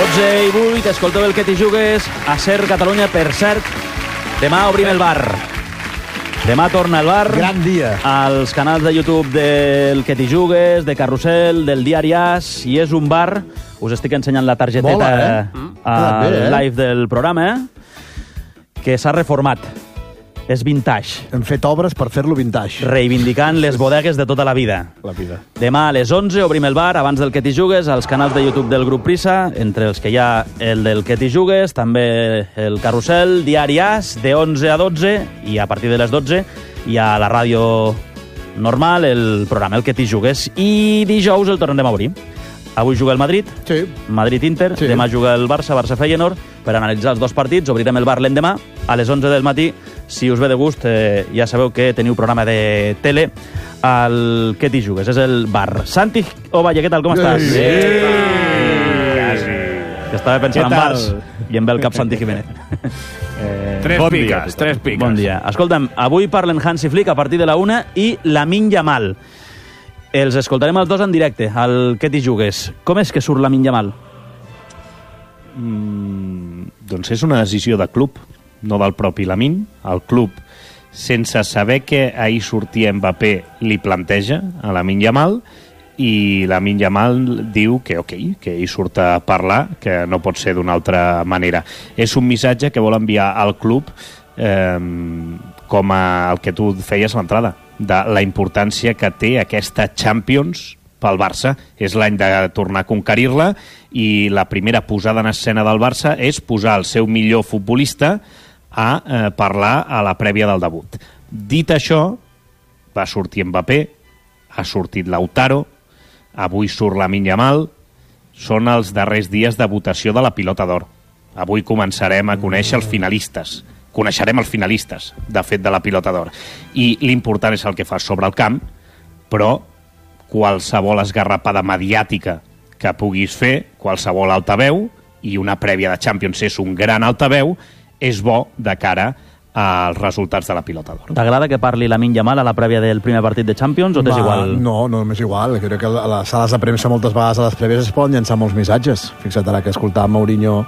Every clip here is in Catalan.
12:08, escolteu el que t'hi jugues a Ser Catalunya. Per cert, demà obrim el bar. Demà torna el bar. Gran dia. Als canals de YouTube del que t'hi jugues, de Carrusel, del Diari As, i és un bar, us estic ensenyant la targeteta al live del programa, que s'ha reformat. És vintage. Hem fet obres per fer-lo vintage. Reivindicant les bodegues de tota la vida. Demà a les 11 obrim el bar, abans del que t'hi jugues, als canals de YouTube del grup Prisa, entre els que hi ha el del que t'hi jugues, també el Carrusel, Diari As, de 11 a 12, i a partir de les 12 hi ha la ràdio normal, el programa, el que t'hi jugues. I dijous el tornarem a obrir. Avui juga el Madrid, sí. Madrid-Inter, sí. Demà juga el Barça, Barça-Feyenoord, per analitzar els dos partits. Obrirem el bar l'endemà, a les 11 del matí. Si us ve de gust, ja sabeu que teniu programa de tele al que t'hi jugues. És el bar. Santi Ovalle, què tal, com estàs? Sí. Que estava pensant en bars i em ve el cap Santi Jiménez. Tres piques. Bon dia. Escolta'm, avui parlen Hansi Flick a partir de la 1 i Lamine Yamal. Els escoltarem els dos en directe, al que t'hi jugues. Com és que surt Lamine Yamal? Doncs és una decisió de club, no del propi Lamine. El club, sense saber que ahir sortia Mbappé, li planteja a Lamine Yamal, i Lamine Yamal diu que que ell surt a parlar, que no pot ser d'una altra manera. És un missatge que vol enviar al club, com el que tu feies a l'entrada, de la importància que té aquesta Champions pel Barça. És l'any de tornar a conquerir-la, i la primera posada en escena del Barça és posar el seu millor futbolista a parlar a la prèvia del debut. Dit això, va sortir Mbappé, ha sortit Lautaro, avui surt Lamine Yamal. Són els darrers dies de votació de la Pilota d'Or. Avui començarem a conèixer els finalistes. Coneixerem els finalistes, de fet, de la Pilota d'Or. I l'important és el que fas sobre el camp, però qualsevol esgarrapada mediàtica que puguis fer, qualsevol altaveu, i una prèvia de Champions és un gran altaveu, és bo de cara als resultats de la Pilota d'Or. T'agrada que parli Lamine Yamal a la prèvia del primer partit de Champions o t'és igual? No, m'és igual. Crec que a les sales de premsa moltes vegades a les prèvies es poden llançar molts missatges. Fixa't ara que escoltàvem Mourinho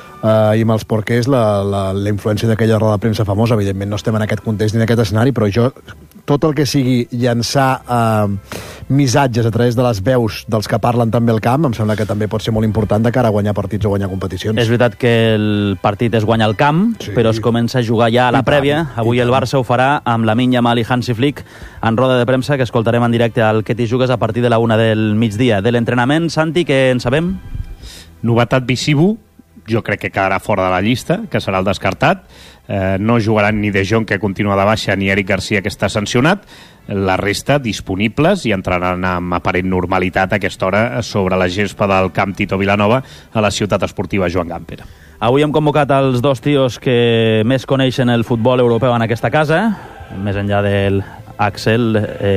i amb els porquers, la influència d'aquella roda de premsa famosa. Evidentment no estem en aquest context ni en aquest escenari, però jo, tot el que sigui llançar missatges a través de les veus dels que parlen també al camp, em sembla que també pot ser molt important de cara a guanyar partits o guanyar competicions. És veritat que el partit es guanya al camp, sí, però es comença a jugar ja a la prèvia. Avui el Barça ho farà amb Lamine Yamal i Hansi Flick en roda de premsa, que escoltarem en directe al que t'hi jugues a partir de la 1 del migdia. De l'entrenament, Santi, què en sabem? Novetat Visibu, jo crec que quedarà fora de la llista, que serà el descartat. No jugaran ni De Jong, que continua de baixa, ni Eric Garcia, que està sancionat. La resta disponibles i entraran amb aparent normalitat a aquesta hora sobre la gespa del camp Tito Vilanova a la ciutat esportiva Joan Gamper. Avui hem convocat els dos tios que més coneixen el futbol europeu en aquesta casa, més enllà del Axel,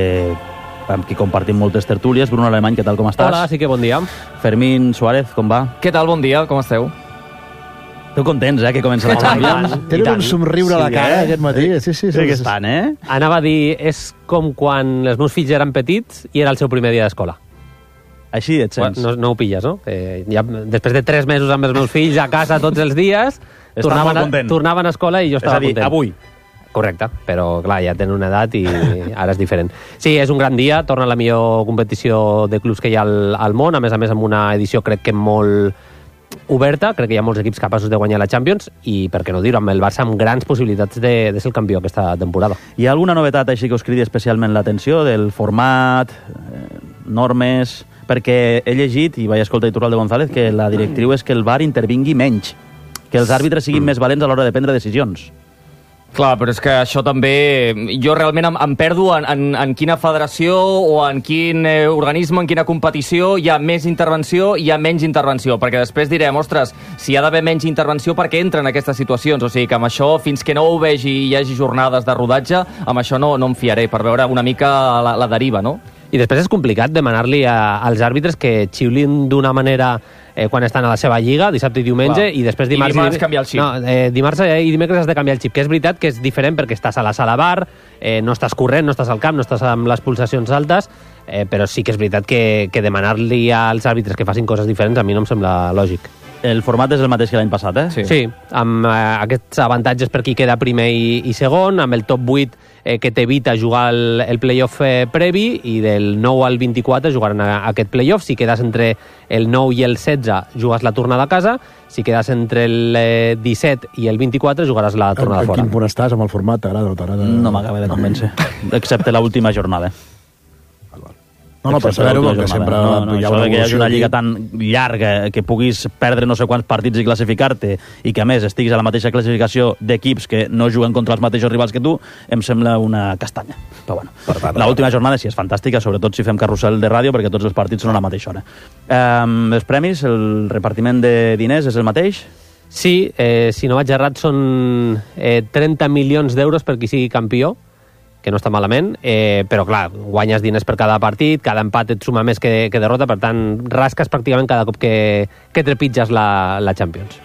amb qui compartim moltes tertúlies. Bruno Alemany, què tal, com estàs? Hola, sí que bon dia. Fermín Suárez, com va? Què tal, bon dia, com esteu? Esteu contents, que comença la Champions? Tenen un somriure a la cara aquest matí. Sí que estan, Anava a dir, és com quan els meus fills eren petits i era el seu primer dia d'escola. Així et sents? No ho pilles, no? Ja, després de 3 mesos amb els meus fills a casa tots els dies, tornaven a escola i jo estava content. És a dir, avui. Correcte, però clar, ja tenen una edat i ara és diferent. Sí, és un gran dia, torna la millor competició de clubs que hi ha al món, a més amb una edició crec que molt oberta, crec que hi ha molts equips capaços de guanyar la Champions i, per què no dir-ho, amb el Barça amb grans possibilitats de ser el campió aquesta temporada. Hi ha alguna novetat així que us cridi especialment l'atenció, del format, normes? Perquè he llegit, i vaig escoltar Iturralde González, que la directriu és que el VAR intervingui menys, que els àrbitres siguin més valents a l'hora de prendre decisions. Clar, però és que això també... Jo realment em perdo en quina federació o en quin organisme, en quina competició hi ha més intervenció i hi ha menys intervenció, perquè després direm, ostres, si hi ha d'haver menys intervenció, per què entren aquestes situacions? O sigui que amb això, fins que no ho vegi i hi hagi jornades de rodatge, amb això no em fiaré, per veure una mica la deriva, no? I després és complicat demanar-li als àrbitres que xiulin d'una manera quan estan a la seva lliga, dissabte i diumenge, i després dimarts canviar el xip. No, dimarts i dimecres has de canviar el xip, que és veritat que és diferent perquè estàs a la sala bar, no estàs corrent, no estàs al camp, no estàs amb les pulsacions altes, però sí que és veritat que demanar-li als àrbitres que facin coses diferents a mi no em sembla lògic. El format és el mateix que l'any passat, eh? Sí, amb aquests avantatges per qui queda primer i segon, amb el top 8 que t'evita jugar el playoff previ, i del 9 al 24 jugaran aquest playoff. Si quedes entre el 9 i el 16 jugues la tornada a casa, si quedes entre el 17 i el 24 jugaràs la tornada fora. En quin punt estàs amb el format? T'agrada o t'agrada? No m'acaba de convèncer, excepte l'última jornada. No, per saber-ho, que sempre hi ha una evolució. Que hi hagi una lliga tan llarga que puguis perdre no sé quants partits i classificar-te, i que a més estiguis a la mateixa classificació d'equips que no juguen contra els mateixos rivals que tu, em sembla una castanya. Però bueno, l'última jornada sí és fantàstica, sobretot si fem carrusel de ràdio, perquè tots els partits són a la mateixa hora. Els premis, el repartiment de diners és el mateix? Sí, si no vaig errat, són 30 milions d'euros per qui sigui campió, que no està malament, però clar, guanyes diners per cada partit, cada empat et suma més que derrota, per tant, rasques pràcticament cada cop que trepitges la Champions.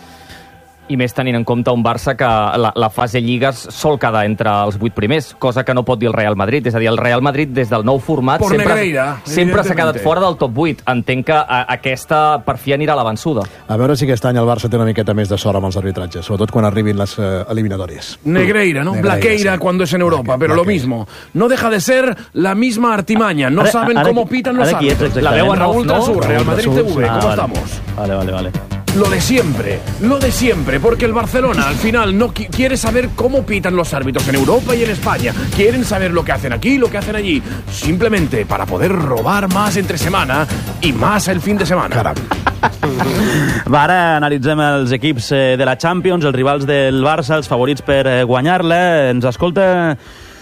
I més tenint en compte un Barça que la fase Lligues sol quedar entre els 8 primers, cosa que no pot dir el Real Madrid. És a dir, el Real Madrid, des del nou format, sempre s'ha quedat fora del top 8. Entenc que aquesta per fi anirà a la vençuda. A veure si aquest any el Barça té una miqueta més de sort amb els arbitratges, sobretot quan arribin les eliminatòries. Negreira, ¿no? Blaqueira cuando es en Europa, pero lo mismo. No deja de ser la misma artimaña. No saben cómo pitan los árbitros. La veu en Raúl Transur, Real Madrid TV. ¿Cómo estamos? Vale. Lo de siempre, porque el Barcelona al final no quiere saber cómo pitan los árbitros en Europa y en España. Quieren saber lo que hacen aquí, lo que hacen allí, simplemente para poder robar más entre semana y más el fin de semana. Caram. Va, ara analitzem els equips de la Champions, els rivals del Barça, els favorits per guanyar-la. Ens escolta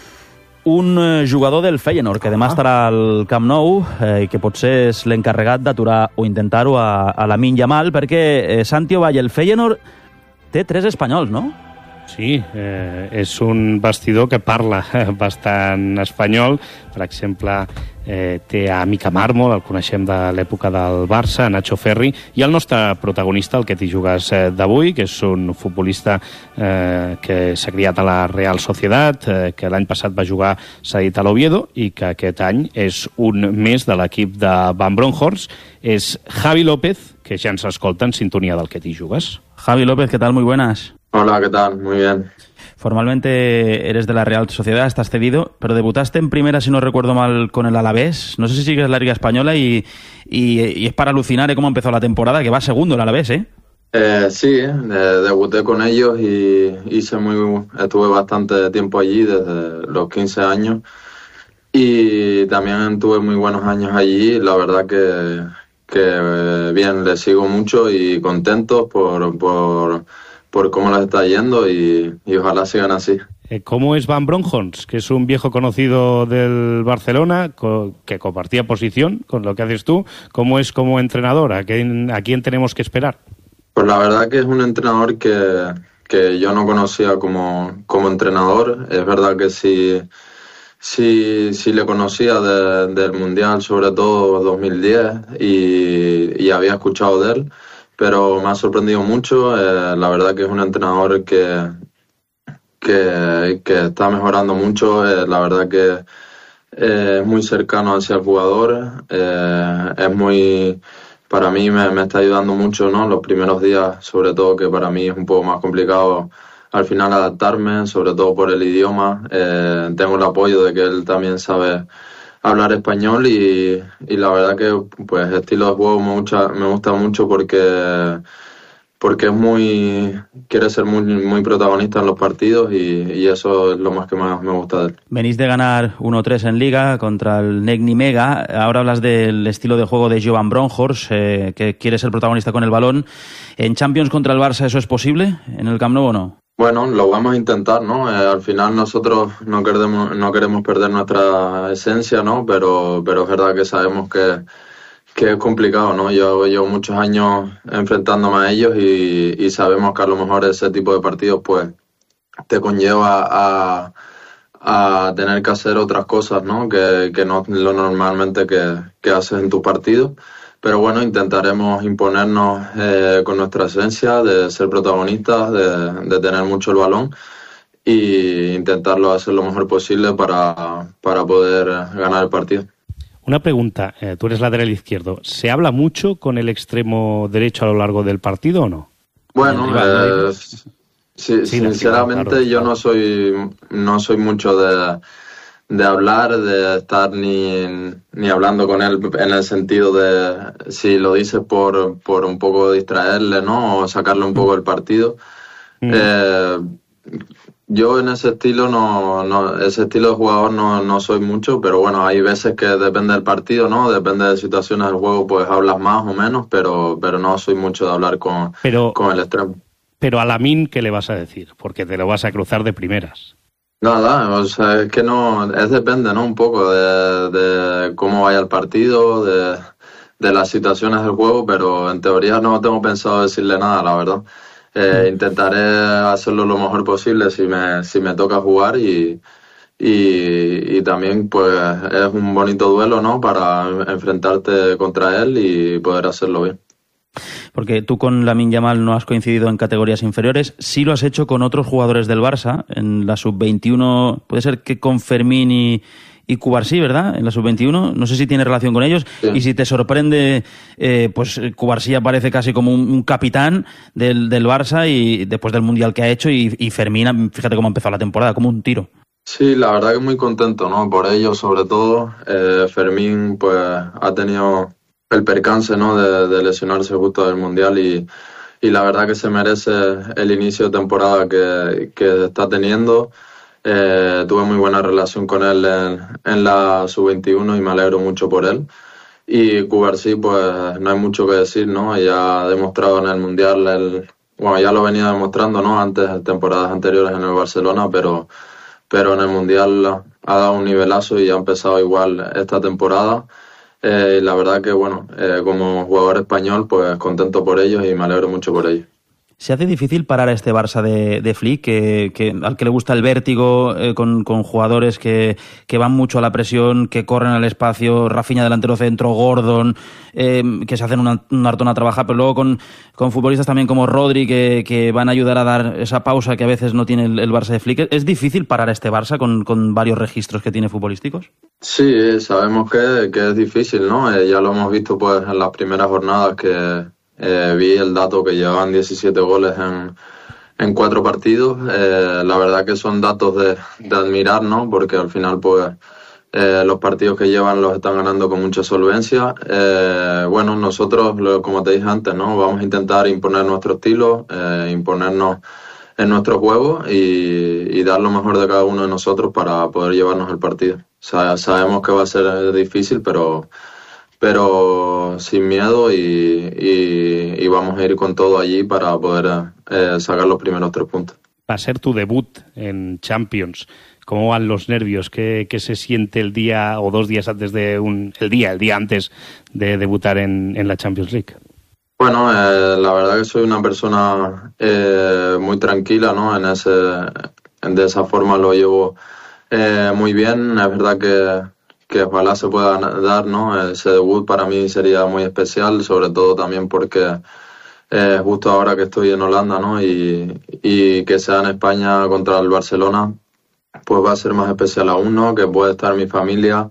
un jugador del Feyenoord, que demà estarà al Camp Nou, i que potser és l'encarregat d'aturar o intentar-ho a Lamine Yamal, perquè Santi Ovalle, el Feyenoord, té 3 espanyols, no? Sí, és un vestidor que parla bastant espanyol. Per exemple, té a Mica Mármol, el coneixem de l'època del Barça, Nacho Ferri, i el nostre protagonista, el que t'hi jugues d'avui, que és un futbolista que s'ha criat a la Real Sociedad, que l'any passat va jugar cedit a l'Oviedo i que aquest any és un més de l'equip de Van Bronckhorst. És Javi López, que ja ens escolta en sintonia del que t'hi jugues. Javi López, ¿qué tal? Muy buenas. Hola, ¿qué tal? Muy bien. Formalmente eres de la Real Sociedad, estás cedido, pero debutaste en primera, si no recuerdo mal, con el Alavés. No sé si sigues la Liga Española y es para alucinar cómo empezó la temporada, que va segundo el Alavés, ¿eh? Sí, debuté con ellos y estuve bastante tiempo allí, desde los 15 años. Y también tuve muy buenos años allí. La verdad que bien, les sigo mucho y contento por cómo les está yendo y ojalá sigan así. ¿Cómo es Van Bronckhorst, que es un viejo conocido del Barcelona, que compartía posición con lo que haces tú? ¿Cómo es como entrenador? ¿A quién tenemos que esperar? Pues la verdad que es un entrenador que yo no conocía como entrenador. Es verdad que sí le conocía del Mundial, sobre todo 2010, y había escuchado de él. Pero me ha sorprendido mucho. La verdad que es un entrenador que está mejorando mucho. La verdad que es muy cercano hacia el jugador. Para mí me está ayudando mucho, ¿no? Los primeros días, sobre todo, que para mí es un poco más complicado al final adaptarme, sobre todo por el idioma. Tengo el apoyo de que él también sabe hablar español y la verdad que pues el estilo de juego me gusta mucho porque quiere ser muy protagonista en los partidos y eso es lo más que más me gusta de él. Venís de ganar 1-3 en Liga contra el Negni Mega. Ahora hablas del estilo de juego de Van Bronckhorst, que quiere ser protagonista con el balón. ¿En Champions contra el Barça eso es posible en el Camp Nou o no? Bueno, lo vamos a intentar, ¿no? Al final nosotros no queremos perder nuestra esencia, ¿no? Pero es verdad que sabemos que es complicado, ¿no? Yo llevo muchos años enfrentándome a ellos y sabemos que a lo mejor ese tipo de partidos pues te conlleva a tener que hacer otras cosas, ¿no? Que no lo normalmente que haces en tu partido. Pero bueno, intentaremos imponernos con nuestra esencia de ser protagonistas, de tener mucho el balón e intentarlo hacer lo mejor posible para poder ganar el partido. Una pregunta, tú eres lateral izquierdo. ¿Se habla mucho con el extremo derecho a lo largo del partido o no? Bueno, sí, sinceramente claro. Yo no soy mucho de hablar, de estar ni hablando con él en el sentido de si lo dices por un poco distraerle, ¿no? O sacarle un poco del partido. Yo en ese estilo ese estilo de jugador no soy mucho, pero bueno, hay veces que depende del partido, ¿no? Depende de situaciones del juego, pues hablas más o menos, pero no soy mucho de hablar con el extremo. Pero a Lamine, ¿qué le vas a decir? Porque te lo vas a cruzar de primeras. Nada, o sea, es que depende, ¿no? Un poco de cómo vaya el partido, de las situaciones del juego, pero en teoría no tengo pensado decirle nada, la verdad. Intentaré hacerlo lo mejor posible si me toca jugar y también pues es un bonito duelo, ¿no? Para enfrentarte contra él y poder hacerlo bien. Porque tú con Lamine Yamal no has coincidido en categorías inferiores, sí lo has hecho con otros jugadores del Barça, en la sub-21, puede ser que con Fermín y Cubarsí, ¿verdad? En la sub-21, no sé si tiene relación con ellos, sí. Y si te sorprende, pues Cubarsí aparece casi como un capitán del Barça y después del Mundial que ha hecho y Fermín, fíjate cómo ha empezado la temporada, como un tiro. Sí, la verdad que muy contento, ¿no? Por ello, sobre todo, Fermín pues ha tenido el percance, ¿no? De lesionarse justo del Mundial y la verdad que se merece el inicio de temporada que está teniendo. Tuve muy buena relación con él en la sub-21 y me alegro mucho por él. Y Cubarsí, pues no hay mucho que decir, ¿no? Ya ha demostrado en el Mundial, ya lo venía demostrando, ¿no? Antes, en temporadas anteriores en el Barcelona, pero en el Mundial ha dado un nivelazo y ha empezado igual esta temporada. Y la verdad que, como jugador español, pues contento por ellos y me alegro mucho por ellos. ¿Se hace difícil parar a este Barça de Flick, al que le gusta el vértigo, con jugadores que van mucho a la presión, que corren al espacio, Rafinha delantero centro, Gordon, que se hacen un hartón a trabajar, pero luego con futbolistas también como Rodri, que van a ayudar a dar esa pausa que a veces no tiene el Barça de Flick? ¿Es difícil parar a este Barça con varios registros que tiene futbolísticos? Sí, sabemos que es difícil, ¿no? Ya lo hemos visto pues en las primeras jornadas que vi el dato que llevaban 17 goles en 4 partidos. La verdad que son datos de admirar, ¿no? Porque al final pues los partidos que llevan los están ganando con mucha solvencia. Nosotros, como te dije antes, ¿no? Vamos a intentar imponer nuestro estilo, imponernos en nuestro juego y dar lo mejor de cada uno de nosotros para poder llevarnos el partido. O sea, sabemos que va a ser difícil, pero sin miedo y vamos a ir con todo allí para poder sacar los primeros 3 puntos. Va a ser tu debut en Champions. ¿Cómo van los nervios? ¿Qué se siente el día o 2 días antes el día antes de debutar en la Champions League? Bueno, la verdad que soy una persona muy tranquila, ¿no? De esa forma lo llevo muy bien. Es verdad que ojalá se pueda dar, ¿no? Ese debut para mí sería muy especial, sobre todo también porque justo ahora que estoy en Holanda, ¿no? Y que sea en España contra el Barcelona, pues va a ser más especial aún, ¿no? Que puede estar mi familia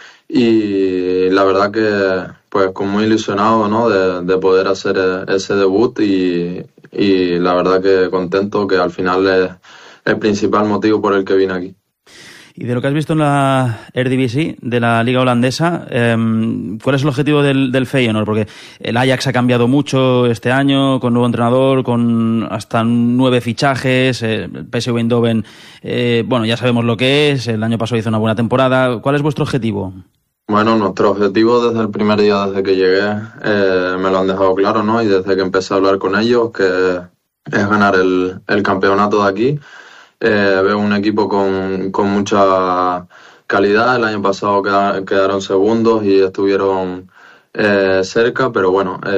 y la verdad que pues con muy ilusionado, ¿no? De poder hacer ese debut y la verdad que contento, que al final es el principal motivo por el que vine aquí. Y de lo que has visto en la Eredivisie, de la Liga Holandesa, ¿cuál es el objetivo del Feyenoord? Porque el Ajax ha cambiado mucho este año, con nuevo entrenador, con hasta 9 fichajes, el PSV Eindhoven, ya sabemos lo que es, el año pasado hizo una buena temporada. ¿Cuál es vuestro objetivo? Bueno, nuestro objetivo desde el primer día, desde que llegué, me lo han dejado claro, ¿no? Y desde que empecé a hablar con ellos, que es ganar el campeonato de aquí. Veo un equipo con mucha calidad. El año pasado quedaron segundos y estuvieron cerca, pero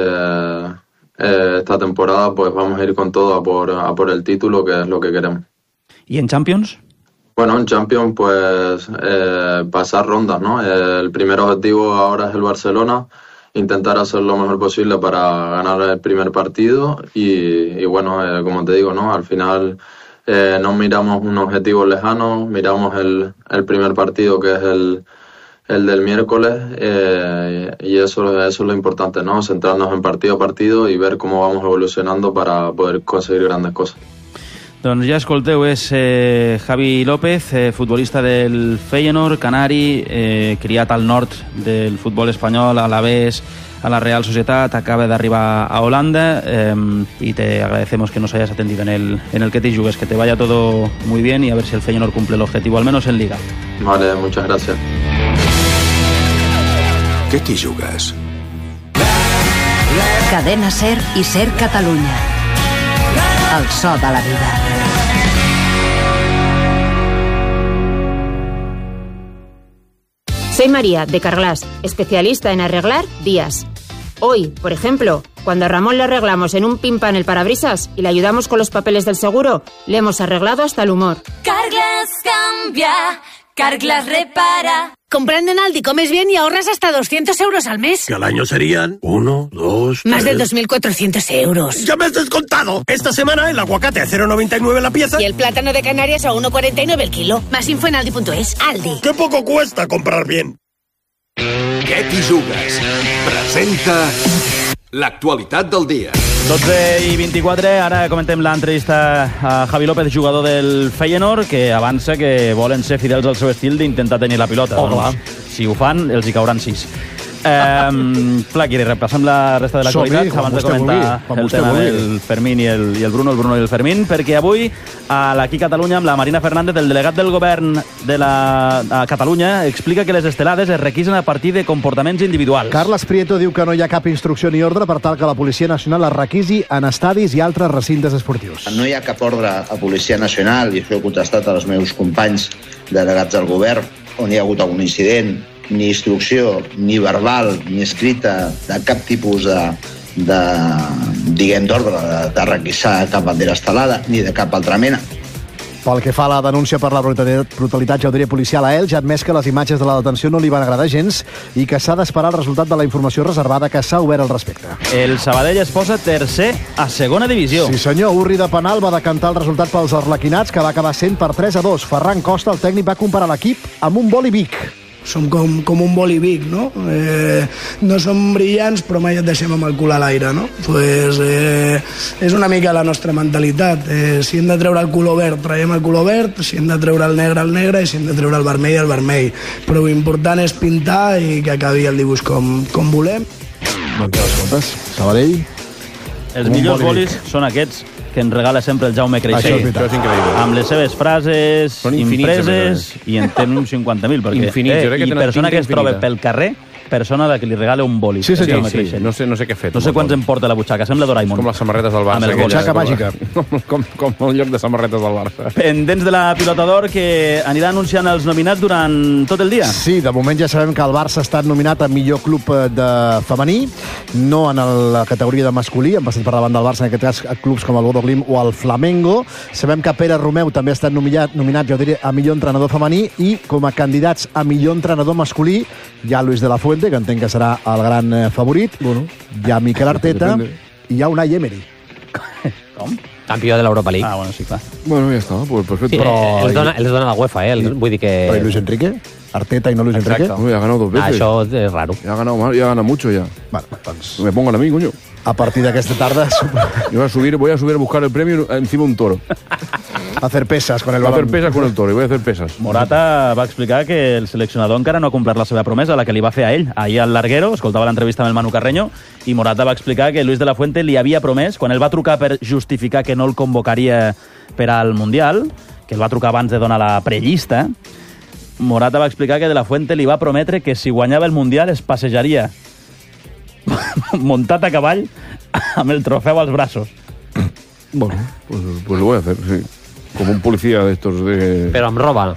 esta temporada pues vamos a ir con todo a por el título, que es lo que queremos. ¿Y en Champions? Bueno, en Champions pues pasar rondas, ¿no? El primer objetivo ahora es el Barcelona, intentar hacer lo mejor posible para ganar el primer partido y como te digo, ¿no? Al final no miramos un objetivo lejano, miramos el primer partido, que es el del miércoles, y eso es lo importante, ¿no? Centrarnos en partido a partido y ver cómo vamos evolucionando para poder conseguir grandes cosas. Doncs ja escolteu, és Javi López, futbolista del Feyenoord, canari, criat al nord del futbol espanyol, a l'Alavés, a la Real Sociedad, acaba de arribar a Holanda, y te agradecemos que nos hayas atendido en el Que T'hi Jugues, que te vaya todo muy bien y a ver si el Feyenoord cumple el objetivo, al menos en Liga. Vale, muchas gracias. Que T'hi Jugues? Cadena SER i SER Catalunya. El so de la vida. Soy María, de Carglass, especialista en arreglar vías. Hoy, por ejemplo, cuando a Ramón le arreglamos en un pimpan el parabrisas y le ayudamos con los papeles del seguro, le hemos arreglado hasta el humor. Carglass cambia, Carglass repara. Comprando en Aldi comes bien y ahorras hasta 200 euros al mes. Que al año serían 1, 2, Más de 2.400 euros. ¡Ya me has descontado! Esta semana el aguacate a 0,99 la pieza. Y el plátano de Canarias a 1,49 el kilo. Más info en Aldi.es. Aldi. ¡Qué poco cuesta comprar bien! Que T'hi Jugues? Presenta l'actualitat del dia. 12:24, ara comentem l'entrevista a Javi López, jugador del Feyenoord, que avança que volen ser fidels al seu estil d'intentar tenir la pilota. Doncs, si ho fan, els hi cauran 6. Flaqui, repassem la resta de l'actualitat abans de comentar el tema del Fermín i el Bruno i el Fermín, perquè avui aquí a Catalunya, amb la Marina Fernández, el delegat del govern a Catalunya, explica que les estelades es requisen a partir de comportaments individuals. Carles Prieto diu que no hi ha cap instrucció ni ordre per tal que la Policia Nacional es requisi en estadis i altres recintes esportius. No hi ha cap ordre a Policia Nacional, i això he contestat als meus companys delegats del govern, on hi ha hagut algun incident, ni instrucció, ni verbal, ni escrita, de cap tipus d'ordre de requisar cap bandera estelada, ni de cap altra mena. Pel que fa a la denúncia per la brutalitat, ja ho diria, policial a Elx, ha admès que les imatges de la detenció no li van agradar gens i que s'ha d'esperar el resultat de la informació reservada que s'ha obert al respecte. El Sabadell es posa tercer a segona divisió. Sí senyor, Urri de penal va decantar el resultat pels arlequinats, que va acabar sent per 3-2. Ferran Costa, el tècnic, va comparar l'equip amb un Boli Vic. Som com un boli Vic, no? No som brillants, però mai et deixem amb el cul a l'aire, no? És una mica la nostra mentalitat. Si hem de treure el color verd, traiem el color verd, si hem de treure el negre, i si hem de treure el vermell. Però l'important és pintar i que acabi el dibuix com volem. Doncs escoltes, Sabadell... Els millors bolis són aquests que ens regala sempre el Jaume Creixell. Això és increïble. Amb les seves frases impreses i en tenen uns 50.000. Perquè, infinits. I persona que es troba pel carrer, persona a la que li regala un boli. Sí. No sé què ha fet. No sé quants em porta la butxaca, sembla Doraemon. Com les samarretes del Barça. Amb el butxaca màgica. Com el lloc de samarretes del Barça. Pendents de la pilota d'or, que anirà anunciant els nominats durant tot el dia. Sí, de moment ja sabem que el Barça ha estat nominat a millor club de femení, no en la categoria de masculí, han passat per davant del Barça, en aquest cas, a clubs com el Bodo Glimt o el Flamengo. Sabem que Pere Romeu també ha estat nominat, ja ho diré, a millor entrenador femení, i com a candidats a millor entrenador masculí hi ha Luis de la Fuente, que entenc que serà el gran favorit, hi ha Mikel Arteta i hi ha Unai Emery. Com? Campió de l'Europa League. Bueno, sí, clar. Bueno, ja està, pues perfecto. Sí, els dona la UEFA, vull dir que... Però i Luis Enrique? Arteta y no Luis Enrique. Ya ha ganado 2 veces. Això és raro. Ya ha ganado mal, ya gana mucho ya. Vale, doncs... Me pongan a mí, coño. A partir d'aquesta tarda... Yo voy a subir a buscar el premio encima de un toro. A hacer pesas con el balón. balón. A hacer pesas con el toro, y voy a hacer pesas. Morata va explicar que el seleccionador encara no ha complert la seva promesa, la que li va fer a ell. Ahir al Larguero, escoltava l'entrevista amb el Manu Carreño, i Morata va explicar que Luis de la Fuente li havia promès, quan ell va trucar per justificar que no el convocaria per al Mundial, que el va trucar abans de donar la prellista, Morata va explicar que de la Fuente li va prometre que si guanyava el Mundial es passejaria montat a cavall amb el trofeu als braços. Bueno, pues lo voy a hacer, sí. Como un policía de estos de... Però amb roba.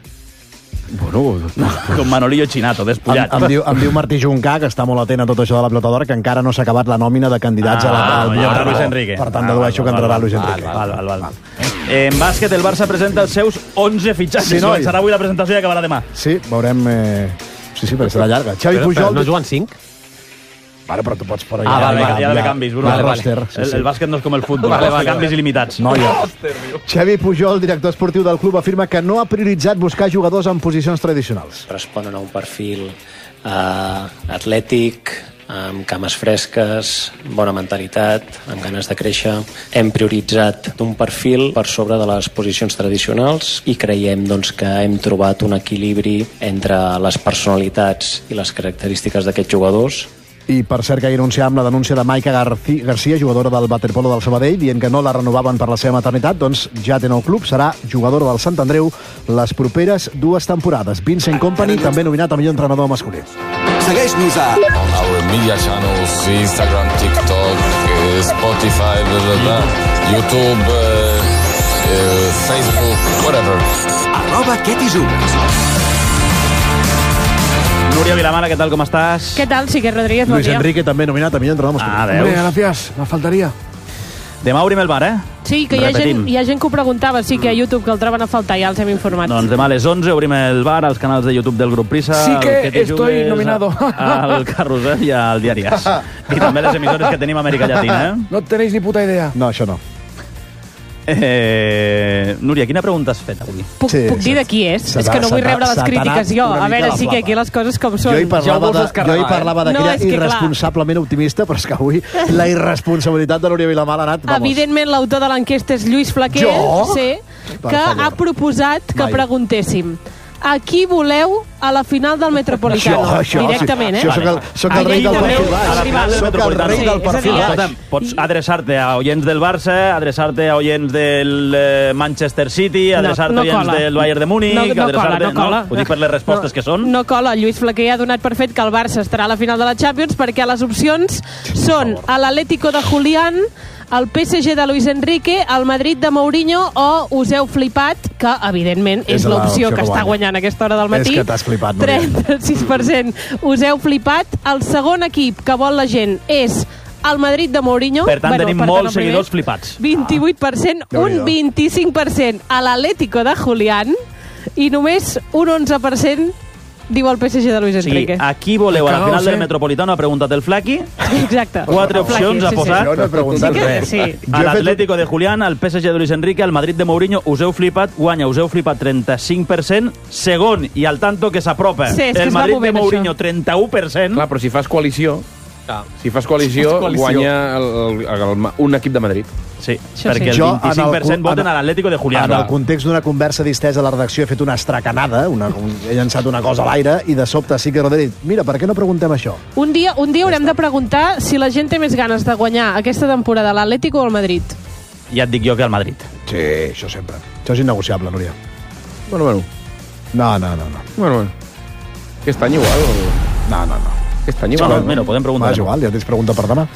Bueno, com Manolillo Chinato, despullat. Em diu Martí Juncà, que està molt atent a tot això de la pilota d'or, que encara no s'ha acabat la nòmina de candidats al Luis Enrique. Per tant, dedueixo que entrarà Luis Enrique. Val. En bàsquet, el Barça presenta els seus 11 fitxatges. Sí, Començarà avui la presentació i acabarà demà. Sí, veurem... Sí, perquè serà llarga. Xavi Pujol... No juguen 5? Vale, però tu pots por hi ha d'haver canvis, Bruno. El bàsquet no és com el futbol, canvis il·limitats. No hi ha. Xavi Pujol, director esportiu del club, afirma que no ha prioritzat buscar jugadors en posicions tradicionals. Responen a un perfil atlètic, amb cames fresques, bona mentalitat, amb ganes de créixer. Hem prioritzat un perfil per sobre de les posicions tradicionals i creiem doncs, que hem trobat un equilibri entre les personalitats i les característiques d'aquests jugadors. I per cert que ahir anunciàvem la denúncia de Maika García, jugadora del waterpolo del Sabadell, dient que no la renovaven per la seva maternitat, doncs ja té nou club, serà jugadora del Sant Andreu les properes 2 temporades. Vincent Kompany, també nominat a millor entrenador masculí. Segueix-nos a on our media channels, Instagram, TikTok, Spotify, YouTube, Facebook, whatever. @QueTiJugues. Núria Vilamala, què tal, com estàs? Què tal, Sique Rodríguez, bon dia. Luis Enrique també nominat a millor entrenador masculí. Hombre, gracias, me faltaria. Demà obrim el bar, Sí, que hi ha gent que ho preguntava, sí, que a YouTube que el troben a faltar, ja els hem informat. Doncs demà a les 11 obrim el bar als canals de YouTube del Grup Prisa. Sí que estoy nominado. Al Carrusel i al Diari As. I també les emissores que tenim a Amèrica Llatina, No tenéis ni puta idea. No, això no. Núria, quina pregunta has fet avui? Puc dir de qui és? És que no vull rebre les crítiques jo. A veure, sí que aquí les coses com són. Jo hi parlava d'aquella irresponsablement optimista, però és que avui la irresponsabilitat de Núria Vilamala ha anat... Evidentment, l'autor de l'enquesta és Lluís Flaquer, que ha proposat que preguntéssim a qui voleu a la final del Metropolitano. Directament, Soc el rei del perfil baix. Soc el rei del perfil baix. Pots adreçar-te a oients del Barça, adreçar-te a oients del Manchester City, adreçar-te a oients del Bayern de Múnich... No cola. Ho dic per les respostes que són. No cola. Lluís Flaquer ha donat per fet que el Barça estarà a la final de la Champions perquè les opcions són a l'Atlético de Julián, el PSG de Luis Enrique, el Madrid de Mourinho o us heu flipat, que evidentment és l'opció que està guanyant a aquesta hora del matí. És que t'has flipat, 36% us heu flipat. El segon equip que vol la gent és el Madrid de Mourinho. Per tant, tenim molts seguidors flipats. 28%, un 25% a l'Atlético de Julián i només un 11% diu el PSG de Luis Enrique. A qui voleu a la final del Metropolitano? Ha preguntat el Flaqui. Exacte. 4 opcions ha posat. Jo no he preguntat res. A l'Atlético de Julián, al PSG de Luis Enrique, al Madrid de Mourinho, us heu flipat, guanya, us heu flipat 35%, segon, i al tanto que s'apropa, el Madrid de Mourinho, 31%. Clar, però si fas coalició, guanya un equip de Madrid. Sí, perquè el 25% voten a l'Atlético de Julián. En el context d'una conversa distesa a la redacció he fet una estracanada, he llançat una cosa a l'aire i de sobte sí que Rodríguez, mira, per què no preguntem això? Un dia haurem de preguntar si la gent té més ganes de guanyar aquesta temporada l'Atlético o el Madrid. Ja et dic jo que el Madrid. Sí, això sempre. Això és innegociable, Núria. Bueno. No. Bueno. Aquest any igual. No. Aquest any igual. Bueno, podem preguntar. És igual, ja tens pregunta per demà.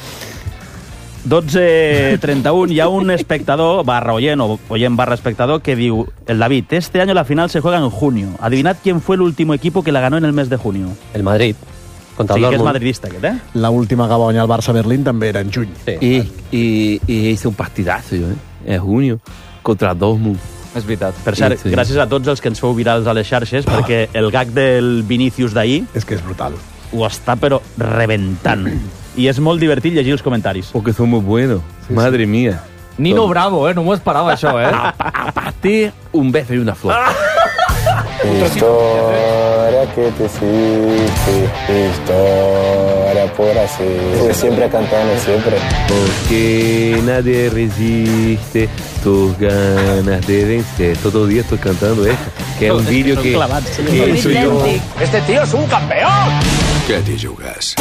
12:31, hi ha un espectador, /oient o oient /espectador, que diu, el David, este año la final se juega en junio. Adivinad quién fue el último equipo que la ganó en el mes de junio. El Madrid. Contra el Dortmund. Que és madridista, aquest, La última que va guanyar el Barça-Berlín també era en juny. Sí. Y hice un partidazo, en junio, contra Dortmund. És veritat. Per cert, gràcies a tots els que ens feu virals a les xarxes, perquè el gag del Vinícius d'ahir... És que és brutal. Ho està, però, reventant. I és molt divertit llegir els comentaris. Porque son muy buenos. Madre mía. Nino Bravo, no m'ho esperava, això, A partir, un beso y una flor. Historia que te hiciste, historia por así. Siempre cantando, siempre. Porque nadie resiste tus ganas de vencer. Todo el día estoy cantando esto, que es un vídeo que hizo yo. Este tío es un campeón. ¿Qué te jugas?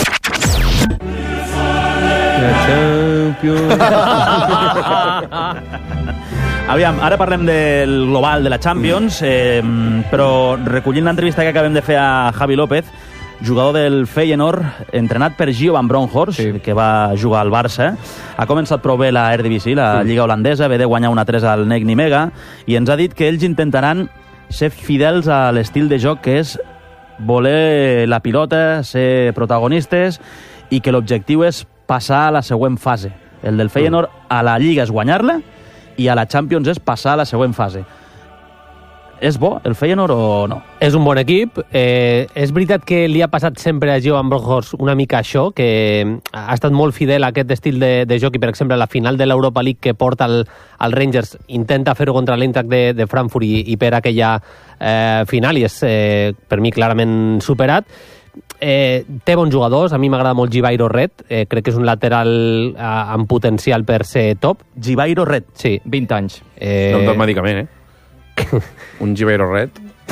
Aviam, ara parlem del global de la Champions, però recollint l'entrevista que acabem de fer a Javi López, jugador del Feyenoord, entrenat per Gio van Bronckhorst, que va jugar al Barça, ha començat prou bé la Eredivisie, la Lliga holandesa, ve de guanyar 1-3 al Nek Nimega, i ens ha dit que ells intentaran ser fidels a l'estil de joc que és voler la pilota, ser protagonistes, i que l'objectiu és passar a la següent fase. El del Feyenoord a la Lliga és guanyar-la i a la Champions és passar a la següent fase. És bo el Feyenoord o no? És un bon equip. És veritat que li ha passat sempre a Johan Bronckhorst una mica això, que ha estat molt fidel a aquest estil de joc i, per exemple, la final de l'Europa League que porta el Rangers intenta fer-ho contra l'Eintracht de Frankfurt i per aquella final, i és per mi clarament superat. Té bons jugadors, a mi m'agrada molt Givairo Red, crec que és un lateral amb potencial per ser top. Givairo Red? Sí. 20 anys. No em tot medicament, un Givairo Red.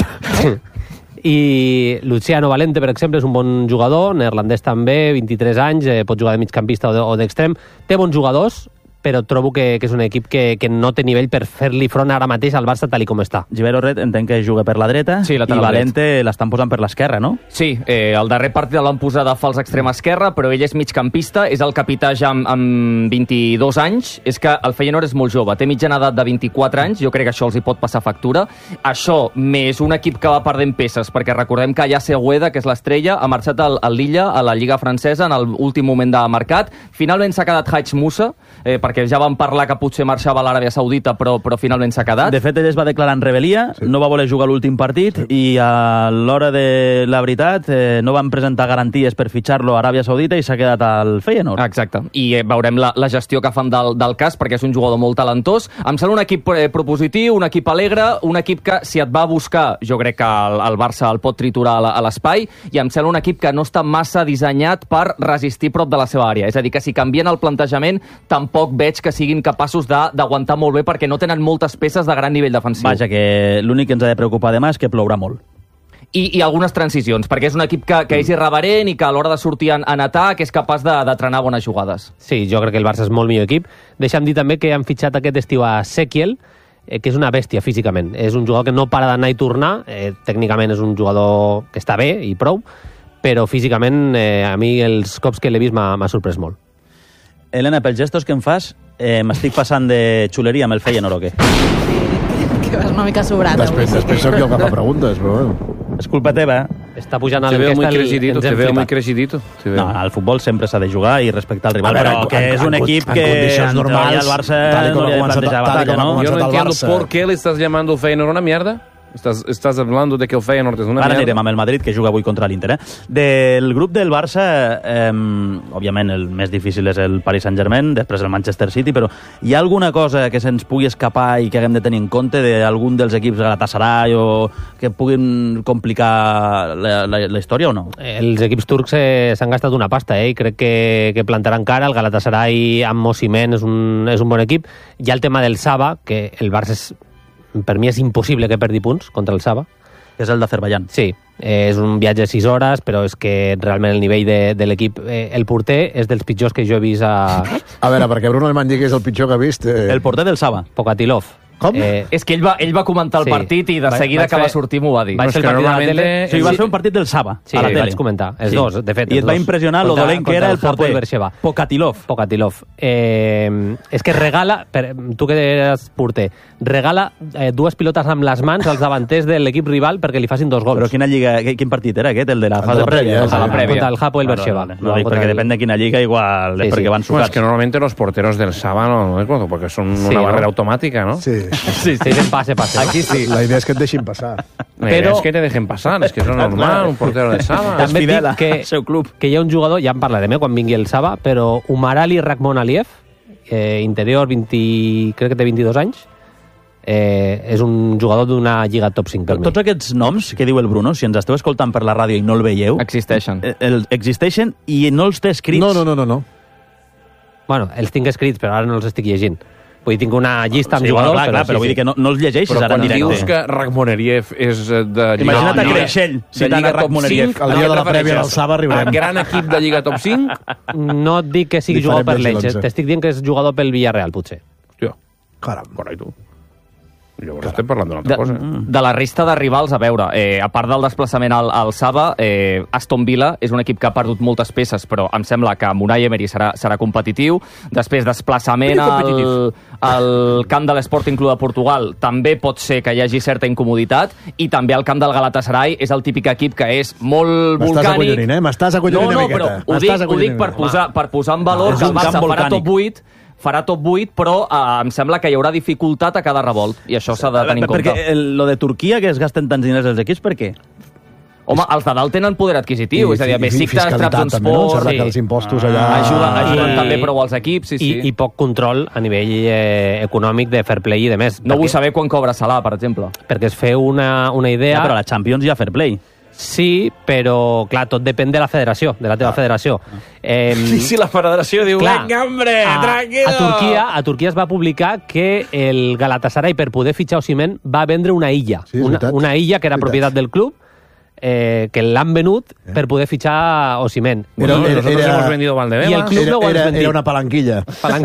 I Luciano Valente, per exemple, és un bon jugador, neerlandès també, 23 anys, pot jugar de migcampista o d'extrem. Té bons jugadors, però trobo que és un equip que no té nivell per fer-li front ara mateix al Barça tal com està. Givairo Red entenc que juga per la dreta, sí, i Valente l'estan posant per l'esquerra, no? Sí, el darrer partit l'han posat a fals extrem esquerra, però ell és migcampista, és el capità ja amb 22 anys. És que el Feyenoord és molt jove, té mitjana edat de 24 anys, jo crec que això els hi pot passar factura. Això, més un equip que va perdent peces, perquè recordem que Yacer Gueda, que és l'estrella, ha marxat al Lilla, a la Lliga francesa, en l'últim moment de mercat. Finalment s'ha quedat Hadj Moussa, perquè ja vam parlar que potser marxava a l'Aràbia Saudita, però finalment s'ha quedat. De fet, ell es va declarar en rebel·lia, no va voler jugar l'últim partit, i a l'hora de la veritat no van presentar garanties per fitxar-lo a Aràbia Saudita i s'ha quedat al Feyenoord. Exacte, i veurem la gestió que fan del cas, perquè és un jugador molt talentós. Em sembla un equip propositiu, un equip alegre, un equip que, si et va a buscar, jo crec que el Barça el pot triturar a l'espai, i em sembla un equip que no està massa dissenyat per resistir prop de la seva àrea. És a dir, que si canvien el plantejament, tampoc veig que siguin capaços d'aguantar molt bé, perquè no tenen moltes peces de gran nivell defensiu. Vaja, que l'únic que ens ha de preocupar demà és que plourà molt. I algunes transicions, perquè és un equip que és irreverent i que a l'hora de sortir en atac és capaç de trenar bones jugades. Sí, jo crec que el Barça és molt millor equip. Deixa'm dir també que han fitxat aquest estiu a Sekiel, que és una bèstia físicament. És un jugador que no para d'anar i tornar, tècnicament és un jugador que està bé i prou, però físicament a mi els cops que l'he vist m'ha sorprès molt. Helena, pels gestos que em fas, m'estic passant de xuleria amb el Feyenoord o què? Que vas una mica sobrat. Després sóc jo que fa preguntes, però bueno. És culpa teva, Està pujant a te veo l'enquesta. te veo muy crecidito. No, al futbol sempre s'ha de jugar i respectar el rival, veure, però que és un equip que en condicions normals, al Barça tal i com no li ha de ha començat- plantejar tal i com batalla, ha no? començat Yo no el entiendo Barça. por qué le estás llamando Feyenoord una mierda. Estás hablando de que el Feyenoord és una Ara mierda. anirem amb el Madrid, que juga avui contra l'Inter. Del grup del Barça, òbviament el més difícil és el Paris Saint-Germain, després el Manchester City, però hi ha alguna cosa que se'ns pugui escapar i que haguem de tenir en compte d'algun dels equips Galatasaray o que puguin complicar la història o no? Els equips turcs s'han gastat una pasta, i crec que plantaran cara. El Galatasaray amb Osimhen és un bon equip. Hi ha el tema del Saba, que el Barça per mi és impossible que perdi punts contra el Saba. Que és el d'Azerbaiyán. Sí, és un viatge de 6 hores, però és que realment el nivell de l'equip... el porter és dels pitjors que jo he vist a... A veure, perquè Bruno Alemany digui que és el pitjor que ha vist... El porter del Saba. Pokatilov. Com? És que ell va comentar el partit i de seguida que va sortir m'ho va dir. Vaig fer el partit de la tele... Sí, va fer un partit del Saba, sí, a la tele. Vaig comentar. Els dos, de fet. I et va impressionar lo dolent que era el porter. Pokatilov. És que regala, tu que eres porter, regala dues pilotes amb les mans als davanters de l'equip rival perquè li facin 2 gols. Però quina lliga, quin partit era aquest? El de la fase prèvia? Contra el Hapoel Beersheva. No, perquè depèn de quina lliga, igual, perquè van sucats. Es que normalmente los porteros del Saba no es bueno, porque son una barrera automática, ¿no? Sí. Sí, pase. Aquí sí. La idea és que et deixin passar. Pero es que te dejen pasar, es que eso es normal, un portero de Saba. També et dic que hi ha un jugador, ja en parlarem quan vingui el Saba, però Umarali Rakhmon Aliyev, interior, crec que té 22 anys, és un jugador d'una lliga top 5 per mi. Tots aquests noms que diu el Bruno, si ens esteu escoltant per la ràdio i no el veieu... Existeixen. Existeixen i no els té escrits. No. Bueno, els tinc escrits, però ara no els estic llegint. Vull dir, tinc una llista amb Sí, jugadors, bueno, clar, però vull dir que no els llegeixis Però ara en quan directe. dius que Rakhmonariev és de Lliga... Imagina't a Creixell citant a Rakhmonariev. El dia de la prèvia del Saba arribarem. Gran equip de Lliga top 5? No et dic que sigui Diferent jugador per versió, l'Elche, doncs. t'estic dient que és jugador pel Villarreal, potser. Hòstia, Caram. correcte. Llavors estem parlant d'una altra cosa. De la resta de rivals, a veure, a part del desplaçament al Saba, Aston Villa és un equip que ha perdut moltes peces, però em sembla que Unai Emery serà competitiu. Després, desplaçament al camp de l'Sporting Club de Portugal, també pot ser que hi hagi certa incomoditat, i també al camp del Galatasaray és el típic equip que és molt volcànic. M'estàs acollonint una No, miqueta. però ho dic per posar en valor que el Barça farà top 8, farà top 8, però em sembla que hi haurà dificultat a cada revolt, i això s'ha de tenir en compte. Perquè lo de Turquia, que es gasten tants diners els equips, per què? Home, els de dalt tenen poder adquisitiu, és a dir, Besiktas, Trabzonspor... Que els impostos allà... Ajuden també prou als equips, sí. I poc control a nivell econòmic de fair play i de més. No vull saber quan cobra Salah, per exemple. Perquè es feu una idea... Ja, però a la Champions hi ha fair play. Sí, però, clar, tot depèn de la federació, de la teva federació. Si la federació diu, venga, hombre, tranquilo! A Turquia es va publicar que el Galatasaray, per poder fitxar Osimhen, va vendre una illa. Una illa que era propietat del club, que l'han venut per poder fitxar Osimhen. Nosotros hemos vendido Valdebebas. Y el club no ho ha vendido. Era una palanquilla.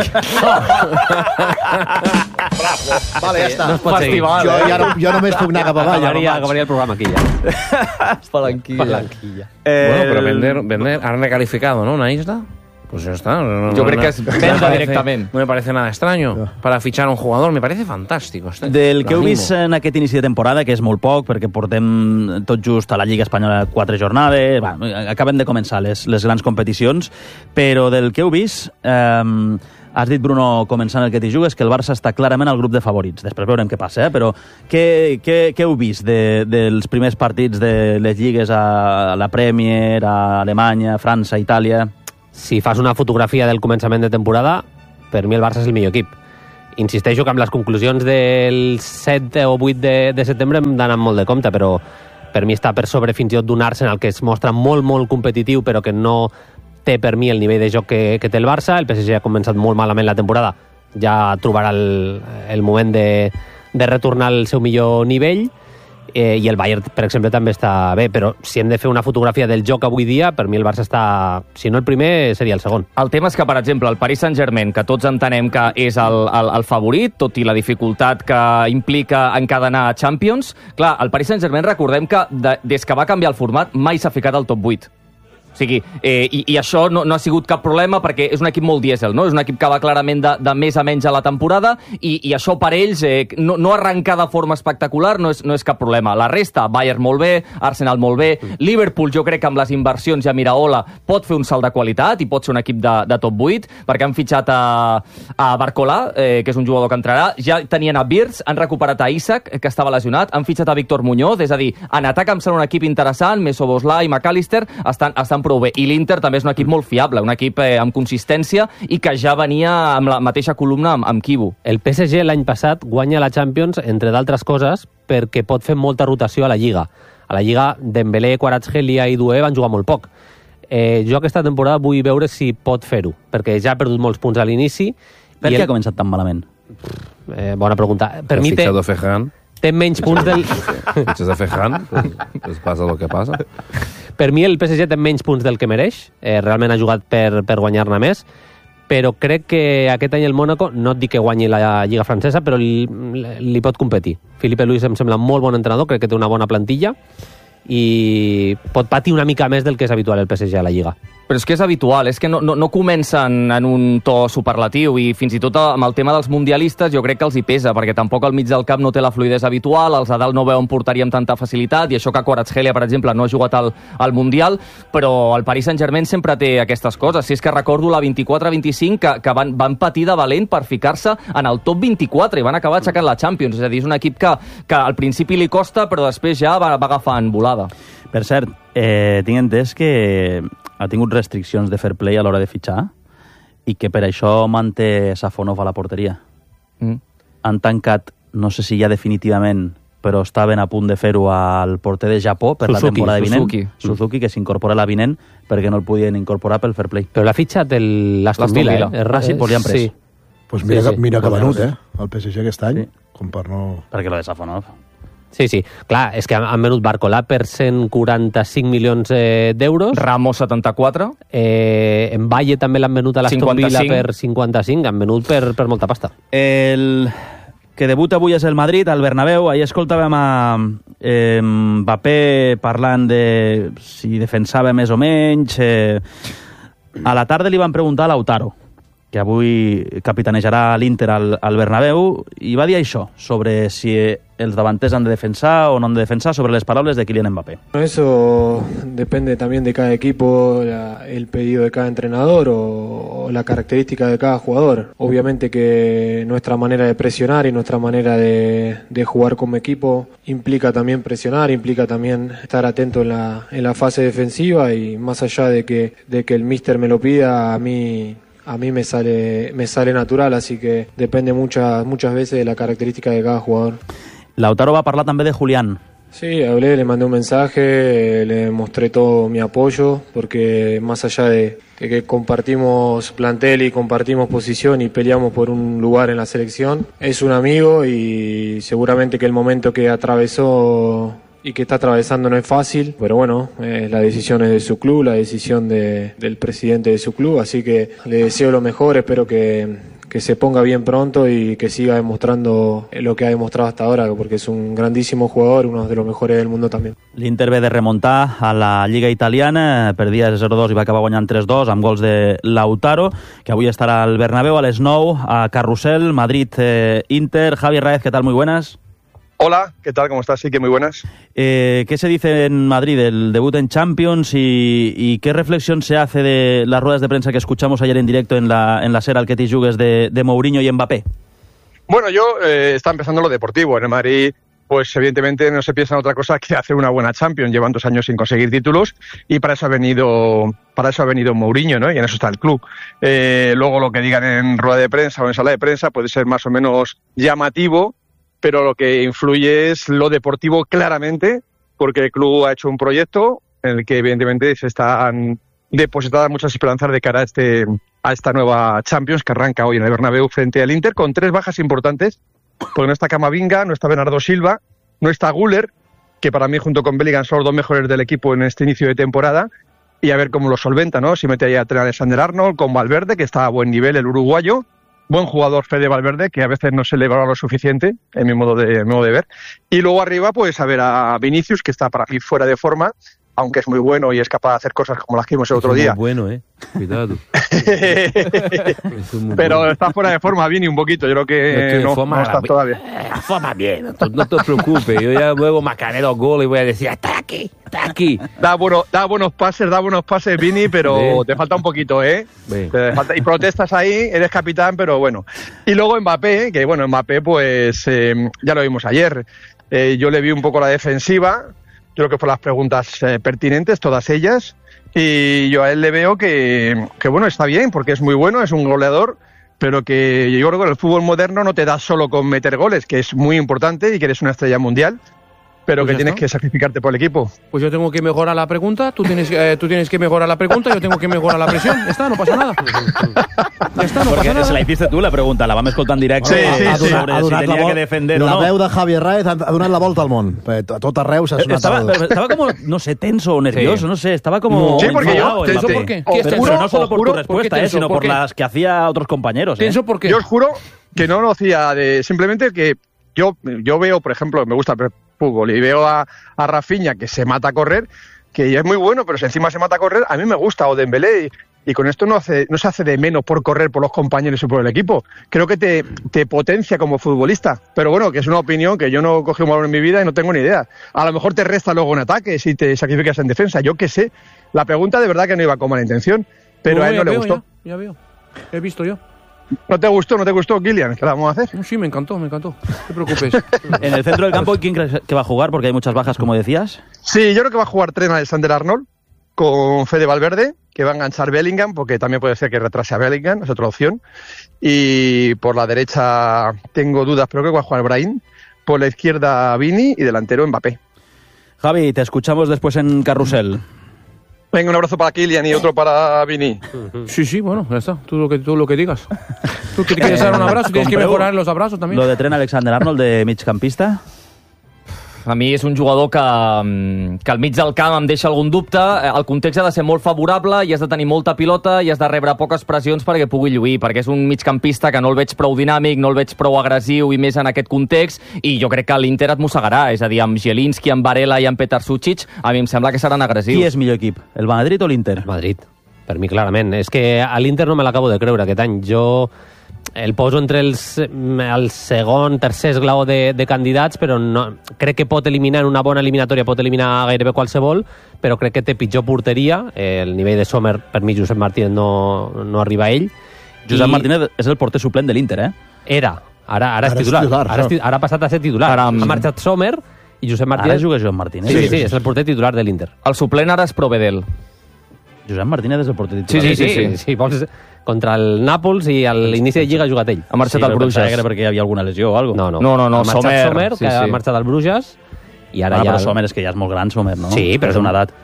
Bravo. Vale, ja està. No es pot seguir. Jo només puc anar cap avall. Acabaria el programa aquí ja. Palanquilla. Bueno, pero vender, han recalificado, ¿no? Una isla. Pues ya está. Yo creo que es venda directamente. No me parece nada extraño. Para fichar a un jugador me parece fantástico. Del que heu vist en aquest inici de temporada, que és molt poc, perquè portem tot just a la Lliga Espanyola 4 jornades, acaben de començar les grans competicions, però del que heu vist, has dit, Bruno, començant el que t'hi jugues, que el Barça està clarament al grup de favorits. Després veurem què passa, però què heu vist dels primers partits de les lligues a la Premier, a Alemanya, França, Itàlia? Si fas una fotografia del començament de temporada, per mi el Barça és el millor equip. Insisteixo que amb les conclusions del 7 o 8 de setembre hem d'anar molt de compte, però per mi està per sobre fins i tot d'un Arsenal que es mostra molt, molt competitiu, però que no té per mi el nivell de joc que té el Barça. El PSG ha començat molt malament la temporada, ja trobarà el moment de retornar al seu millor nivell. I el Bayern, per exemple, també està bé, però si hem de fer una fotografia del joc avui dia, per mi el Barça està, si no el primer, seria el segon. El tema és que, per exemple, el Paris Saint-Germain, que tots entenem que és el favorit, tot i la dificultat que implica encadenar a Champions, clar, el Paris Saint-Germain, recordem que des que va canviar el format mai s'ha ficat al top 8. O sigui, i això no ha sigut cap problema perquè és un equip molt dièsel, no? És un equip que va clarament de més a menys a la temporada i això per ells no arrencar de forma espectacular no és cap problema. La resta, Bayern molt bé, Arsenal molt bé, Liverpool jo crec que amb les inversions i a Miraola pot fer un salt de qualitat i pot ser un equip de top 8 perquè han fitxat a Barcola, que és un jugador que entrarà, ja tenien a Wirtz, han recuperat a Isaac, que estava lesionat, han fitxat a Víctor Muñoz, és a dir, en atac em sembla un equip interessant, més Szoboszlai i McAllister estan prou bé. I l'Inter també és un equip molt fiable, un equip amb consistència i que ja venia amb la mateixa columna amb Kivu. El PSG l'any passat guanya la Champions, entre d'altres coses, perquè pot fer molta rotació a la Lliga. A la Lliga, Dembélé, Kvaratskhelia i Doué van jugar molt poc. Jo aquesta temporada vull veure si pot fer-ho, perquè ja ha perdut molts punts a l'inici. Per què ha començat tan malament? Bona pregunta. Per mi té menys punts del... Fitxes de Ferran, pues passa el que passa. Per mi el PSG té menys punts del que mereix. Realment ha jugat per guanyar-ne més, però crec que aquest any el Mónaco, no et dic que guanyi la Lliga francesa, però li pot competir. Filipe Luis em sembla molt bon entrenador, crec que té una bona plantilla i pot patir una mica més del que és habitual el PSG a la Lliga. Però és que és habitual, és que no comencen en un to superlatiu i fins i tot amb el tema dels mundialistes jo crec que els hi pesa, perquè tampoc al mig del camp no té la fluidesa habitual, els a dalt no veuen porteria amb tanta facilitat i això que Kvaratskhelia, per exemple, no ha jugat al Mundial, però el Paris Saint-Germain sempre té aquestes coses. Si és que recordo la 24-25 que van patir de valent per ficar-se en el top 24 i van acabar aixecant la Champions, és a dir, és un equip que al principi li costa però després ja va agafant volada. Per cert, tinc entès que ha tingut restriccions de fair play a l'hora de fitxar i que per això manté Safonov a la porteria. Han tancat, no sé si ja definitivament, però estaven a punt de fer-ho al porter de Japó per la temporada vinent. Suzuki, que s'incorpora a la vinent perquè no el podien incorporar pel fair play. Però l'ha fitxat l'Aston Villa. Sí, pues li han pres. Pues mira que venut, el PSG aquest any, com per no... Perquè lo de Safonov... Sí, clar, és que han venut Barcola per 145 milions d'euros. Ramos 74. En Valle també l'han venut a l'Aston Villa per 55. Han venut per molta pasta. El que debuta avui és el Madrid, al Bernabéu. Ahir escoltàvem a Mbappé parlant de si defensava més o menys. A la tarda li van preguntar a Lautaro, que avui capitanejarà l'Inter al Bernabéu, i va dir això, sobre si els davanters han de defensar o no han de defensar sobre les paraules de Kylian Mbappé. Eso depende también de cada equipo, el pedido de cada entrenador o la característica de cada jugador. Obviamente que nuestra manera de presionar y nuestra manera de jugar como equipo implica también presionar, implica también estar atento en la fase defensiva, y más allá de que el míster me lo pida, a mí me sale natural, así que depende muchas veces de la característica de cada jugador. Lautaro va a parlar també de Julián. Sí, hablé, le mandé un mensaje, le mostré todo mi apoyo, porque más allá de que compartimos plantel y compartimos posición y peleamos por un lugar en la selección, es un amigo y seguramente que el momento que atravesó y que está atravesando no es fácil, pero bueno, la decisión es de su club, la decisión del presidente de su club, así que le deseo lo mejor, espero que se ponga bien pronto y que siga demostrando lo que ha demostrado hasta ahora, porque es un grandísimo jugador, uno de los mejores del mundo també. L'Inter ve de remuntar a la Lliga Italiana, perdia 0-2 i va acabar guanyant 3-2 amb gols de Lautaro, que avui estarà al Bernabéu a les 9 a Carrusel, Madrid-Inter. Javi Raez, ¿qué tal? Muy buenas. Hola, ¿qué tal? ¿Cómo estás? Sí, que muy buenas. ¿Qué se dice en Madrid del debut en Champions y qué reflexión se hace de las ruedas de prensa que escuchamos ayer en directo en la SER al que te jugues de Mourinho y Mbappé? Bueno, está empezando lo deportivo. En el Madrid, pues evidentemente no se piensa en otra cosa que hacer una buena Champions. Llevan 2 años sin conseguir títulos y para eso ha venido Mourinho, ¿no? Y en eso está el club. Luego lo que digan en rueda de prensa o en sala de prensa puede ser más o menos llamativo, pero lo que influye es lo deportivo claramente, porque el club ha hecho un proyecto en el que evidentemente se están depositadas muchas esperanzas de cara a esta nueva Champions que arranca hoy en el Bernabéu frente al Inter, con 3 bajas importantes, porque no está Camavinga, no está Bernardo Silva, no está Güler, que para mí junto con Bellingham son los 2 mejores del equipo en este inicio de temporada, y a ver cómo lo solventa, ¿no? Si mete ahí a Trent Alexander-Arnold, con Valverde, que está a buen nivel, el uruguayo. Buen jugador Fede Valverde, que a veces no se le valora lo suficiente, en mi modo de ver. Y luego arriba, pues a ver a Vinicius, que está para mí fuera de forma, aunque es muy bueno y es capaz de hacer cosas como las que vimos el otro día. Es muy bueno, cuidado. Pero está fuera de forma, Vini, un poquito. Yo creo que no está todavía. Forma bien, no te preocupes. Yo ya luego marcaré 2 goles y voy a decir, está aquí. Da buenos pases, Vini, pero te falta un poquito, Te falta, y protestas ahí, eres capitán, pero bueno. Y luego Mbappé, que bueno, Mbappé pues ya lo vimos ayer. Yo le vi un poco la defensiva. Yo creo que fueron las preguntas pertinentes, todas ellas, y yo a él le veo que bueno, está bien, porque es muy bueno, es un goleador, pero que yo creo que en el fútbol moderno no te da solo con meter goles, que es muy importante y que eres una estrella mundial, pero pues que tienes que sacrificarte por el equipo. Pues yo tengo que mejorar la pregunta, tú tienes que mejorar la pregunta, yo tengo que mejorar la presión. Ya está, no pasa nada. Ja està, no Porque pasa nada. se la hiciste tú la pregunta, la vam escoltar en directe sobre si tenia que defender o no. La veu de Javier Raez ha donat la volta al món. A tot arreu s'ha sonat. Estaba como, no sé, tenso o nervioso, no sé, estaba como... Sí, porque yo... ¿Por qué? Pero no solo por tu respuesta, sino por las que hacía otros compañeros. ¿Tenso por qué? Yo os juro que no lo hacía de... Simplemente que yo veo, por ejemplo, me gusta el fútbol y veo a Rafinha que se mata a correr, que es muy bueno, pero si encima se mata a correr, a mí me gusta, o Dembélé, y con esto no se hace de menos por correr por los compañeros y por el equipo. Creo que te potencia como futbolista, pero bueno, que es una opinión que yo no cogí un balón en mi vida y no tengo ni idea. A lo mejor te resta luego en ataque si te sacrificas en defensa, yo qué sé. La pregunta de verdad que no iba con mala intención, pero a él no le gustó. Ya veo, he visto yo. ¿No te gustó, Kylian? ¿Qué la vamos a hacer? Sí, me encantó. No te preocupes. En el centro del campo, ¿quién crees que va a jugar? Porque hay muchas bajas, como decías. Sí, yo creo que va a jugar Trent Alexander-Arnold con Fede Valverde, que va a enganchar Bellingham, porque también puede ser que retrase a Bellingham, es otra opción. Y por la derecha tengo dudas, pero creo que va a jugar Brahim. Por la izquierda Vini y delantero Mbappé. Javi, te escuchamos después en Carrusel. Venga, un abrazo para Kylian y otro para Vini. Sí, bueno, ya está. Tú lo que digas. Tú que quieres dar un abrazo, tienes que mejorar los abrazos también. Lo de Trent Alexander-Arnold de migcampista. A mi és un jugador que al mig del camp em deixa algun dubte. El context ha de ser molt favorable i has de tenir molta pilota i has de rebre poques pressions perquè pugui lluir, perquè és un migcampista que no el veig prou dinàmic, no el veig prou agressiu i més en aquest context, i jo crec que l'Inter et mossegarà. És a dir, amb Zielinski, amb Varela i amb Petar Sucic, a mi em sembla que seran agressius. Qui és millor equip, el Madrid o l'Inter? Madrid, per mi clarament. És que a l'Inter no me l'acabo de creure aquest any. el poso entre el segon, tercer esglaó de candidats, però no, crec que pot eliminar en una bona eliminatòria, pot eliminar gairebé qualsevol, però crec que té pitjor porteria. El nivell de Sommer, per mi, Josep Martínez no arriba a ell. Josep Martínez és el porter suplent de l'Inter, eh? Ara és titular. Ara ha passat a ser titular. Ha marxat Sommer i Josep Martínez... Ara juga Josep Martínez. Sí, és el porter titular de l'Inter. El suplent ara és Provedel. Josep Martínez és el porter titular. Sí. Vols contra el Nàpols i a l'inici de Lliga ha jugat ell. Ha marxat al Bruges. Era perquè hi havia alguna lesió o alguna cosa. No, ha marxat Sommer, que ha marxat al Bruges, i ara ja... Però Sommer és que ja és molt gran, Sommer, no? Sí, però és d'una edat.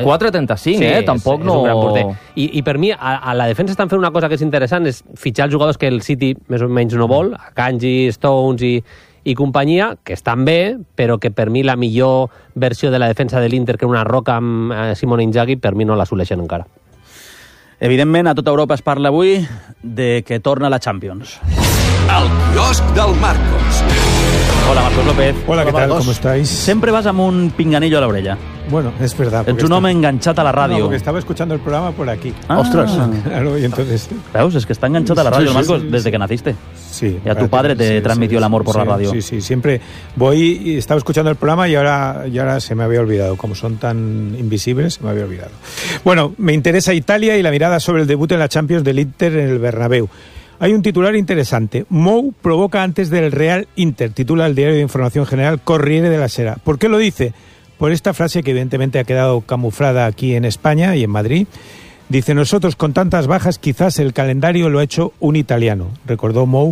34-35, tampoc no... És un gran porter. I per mi, a la defensa estan fent una cosa que és interessant, és fitxar els jugadors que el City més o menys no vol, Akanji, Stones i companyia, que estan bé, però que per mi la millor versió de la defensa de l'Inter, que una Roca amb Simone Inzaghi, per mi no l'assoleixen encara. Evidentment, a tota Europa es parla avui de que torna la Champions. El quiosc del Marcos. Hola, Marcos López. Hola, ¿qué tal? ¿Cómo estáis? Siempre vas amb un pinganillo a la orella. Bueno, es verdad. Ets un home enganxat a la ràdio. No, porque estaba escuchando el programa por aquí. ¡Ostras! Claro, y entonces... Veus, es que está enganchado a la radio, Marcos, desde que naciste. Sí. Y a tu padre te transmitió el amor por la radio. Sí, siempre voy y estaba escuchando el programa y ahora se me había olvidado. Como son tan invisibles, se me había olvidado. Bueno, me interesa Italia y la mirada sobre el debut en la Champions del Inter en el Bernabéu. Hay un titular interesante. Mou provoca antes del Real Inter, titula el diario de información general Corriere della Sera. ¿Por qué lo dice? Por esta frase que evidentemente ha quedado camuflada aquí en España y en Madrid. Dice, nosotros con tantas bajas quizás el calendario lo ha hecho un italiano. Recordó Mou,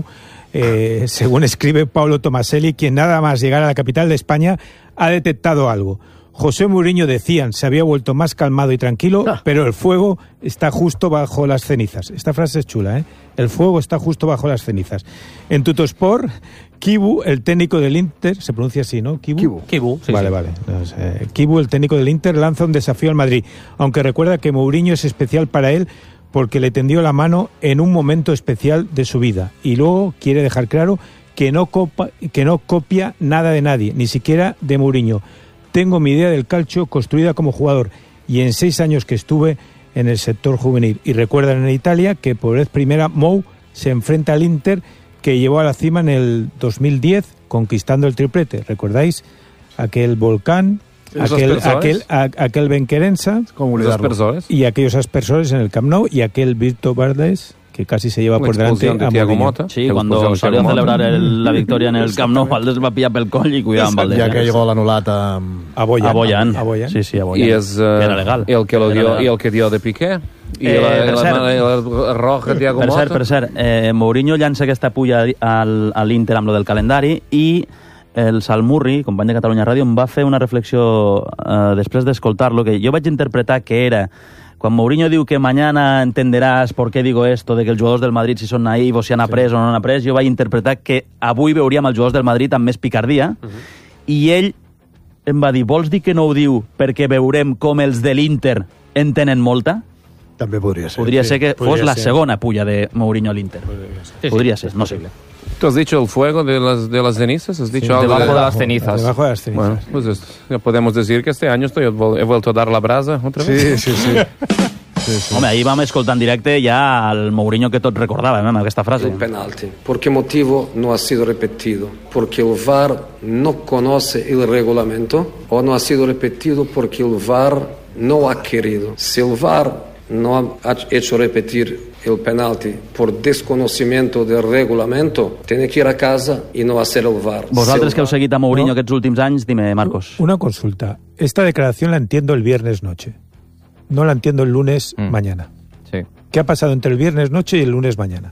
según escribe Paolo Tomaselli, quien nada más llegar a la capital de España ha detectado algo. José Mourinho, decían, se había vuelto más calmado y tranquilo, pero el fuego está justo bajo las cenizas. Esta frase es chula, ¿eh? El fuego está justo bajo las cenizas. En Tuttosport, Kibu, el técnico del Inter, se pronuncia así, ¿no? Kibu, sí. Vale. Kibu, el técnico del Inter, lanza un desafío al Madrid, aunque recuerda que Mourinho es especial para él porque le tendió la mano en un momento especial de su vida. Y luego quiere dejar claro que no copia nada de nadie, ni siquiera de Mourinho. Tengo mi idea del calcio construida como jugador y en 6 años que estuve en el sector juvenil. Y recuerdan en Italia que por vez primera Mou se enfrenta al Inter, que llevó a la cima en el 2010 conquistando el triplete. ¿Recordáis? Aquel volcán, aquel Benquerensa y aquellos aspersores en el Camp Nou y aquel Virto Verdes que casi se lleva por delante a Mourinho. Sí, cuando salió a celebrar la victoria en el Camp Nou, Valdés va pillar pel coll i cuidar amb Valdés. Ja que llegó l'anul·lat a Boyan. Sí, a Boyan. Y es era legal. el que lo dio y el que dio de Piqué. I la roja Thiago Motta. Per cert, Mourinho llança aquesta pulla a l'Inter amb lo del calendari i el Salmurri, company de Catalunya Ràdio, em va fer una reflexió després d'escoltar-lo, que jo vaig interpretar que era quan Mourinho diu que mañana entenderás por qué digo esto, de que els jugadors del Madrid si són naïvos, si han après o no han après, jo vaig interpretar que avui veuríem els jugadors del Madrid amb més picardia, i ell em va dir, vols dir que no ho diu perquè veurem com els de l'Inter en tenen molta? També podria ser. Podria ser que fos la segona pulla de Mourinho a l'Inter. Podria ser, no sé. ¿Tú has dicho el fuego de las cenizas? ¿Has dicho algo debajo de las cenizas? Debajo de las cenizas. Bueno, pues ya podemos decir que este año he vuelto a dar la brasa otra vez. Sí. Home, ahir vam escoltar en directe ja el Mourinho que tots recordàvem, amb aquesta frase. El penalti. ¿Por qué motivo no ha sido repetido? ¿Porque el VAR no conoce el reglamento o no ha sido repetido porque el VAR no ha querido? Si el VAR no ha hecho repetir el penalti por desconocimiento del reglamento, tiene que ir a casa y no hacer el VAR. Vosaltres que heu seguit a Mourinho aquests últims anys, dime, Marcos. Una consulta. Esta declaración la entiendo el viernes noche. No la entiendo el lunes mañana. Sí. ¿Qué ha pasado entre el viernes noche y el lunes mañana?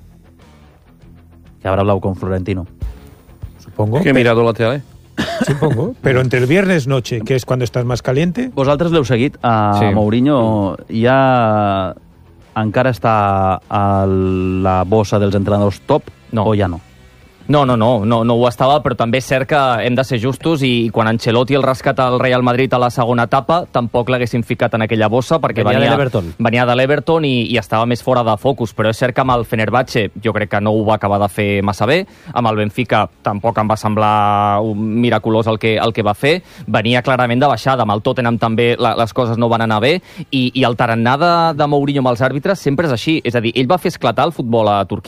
Que habrá hablado con Florentino. Supongo. Que he mirado la tele. Supongo. Pero entre el viernes noche, que es cuando estás más caliente... Vosaltres l'heu seguit a Mourinho, ja encara està a la bossa dels entrenadors top o ja no? No ho estava, però també és cert que hem de ser justos i quan Ancelotti el rescata el Real Madrid a la segona etapa tampoc l'haguessin ficat en aquella bossa perquè venia de l'Everton i estava més fora de focus, però és cert que amb el Fenerbahçe jo crec que no ho va acabar de fer massa bé, amb el Benfica tampoc em va semblar miraculós el que va fer, venia clarament de baixada, amb el Tottenham també les coses no van anar bé i el tarannà de Mourinho amb els àrbitres sempre és així, és a dir, ell va fer esclatar el futbol a Turquia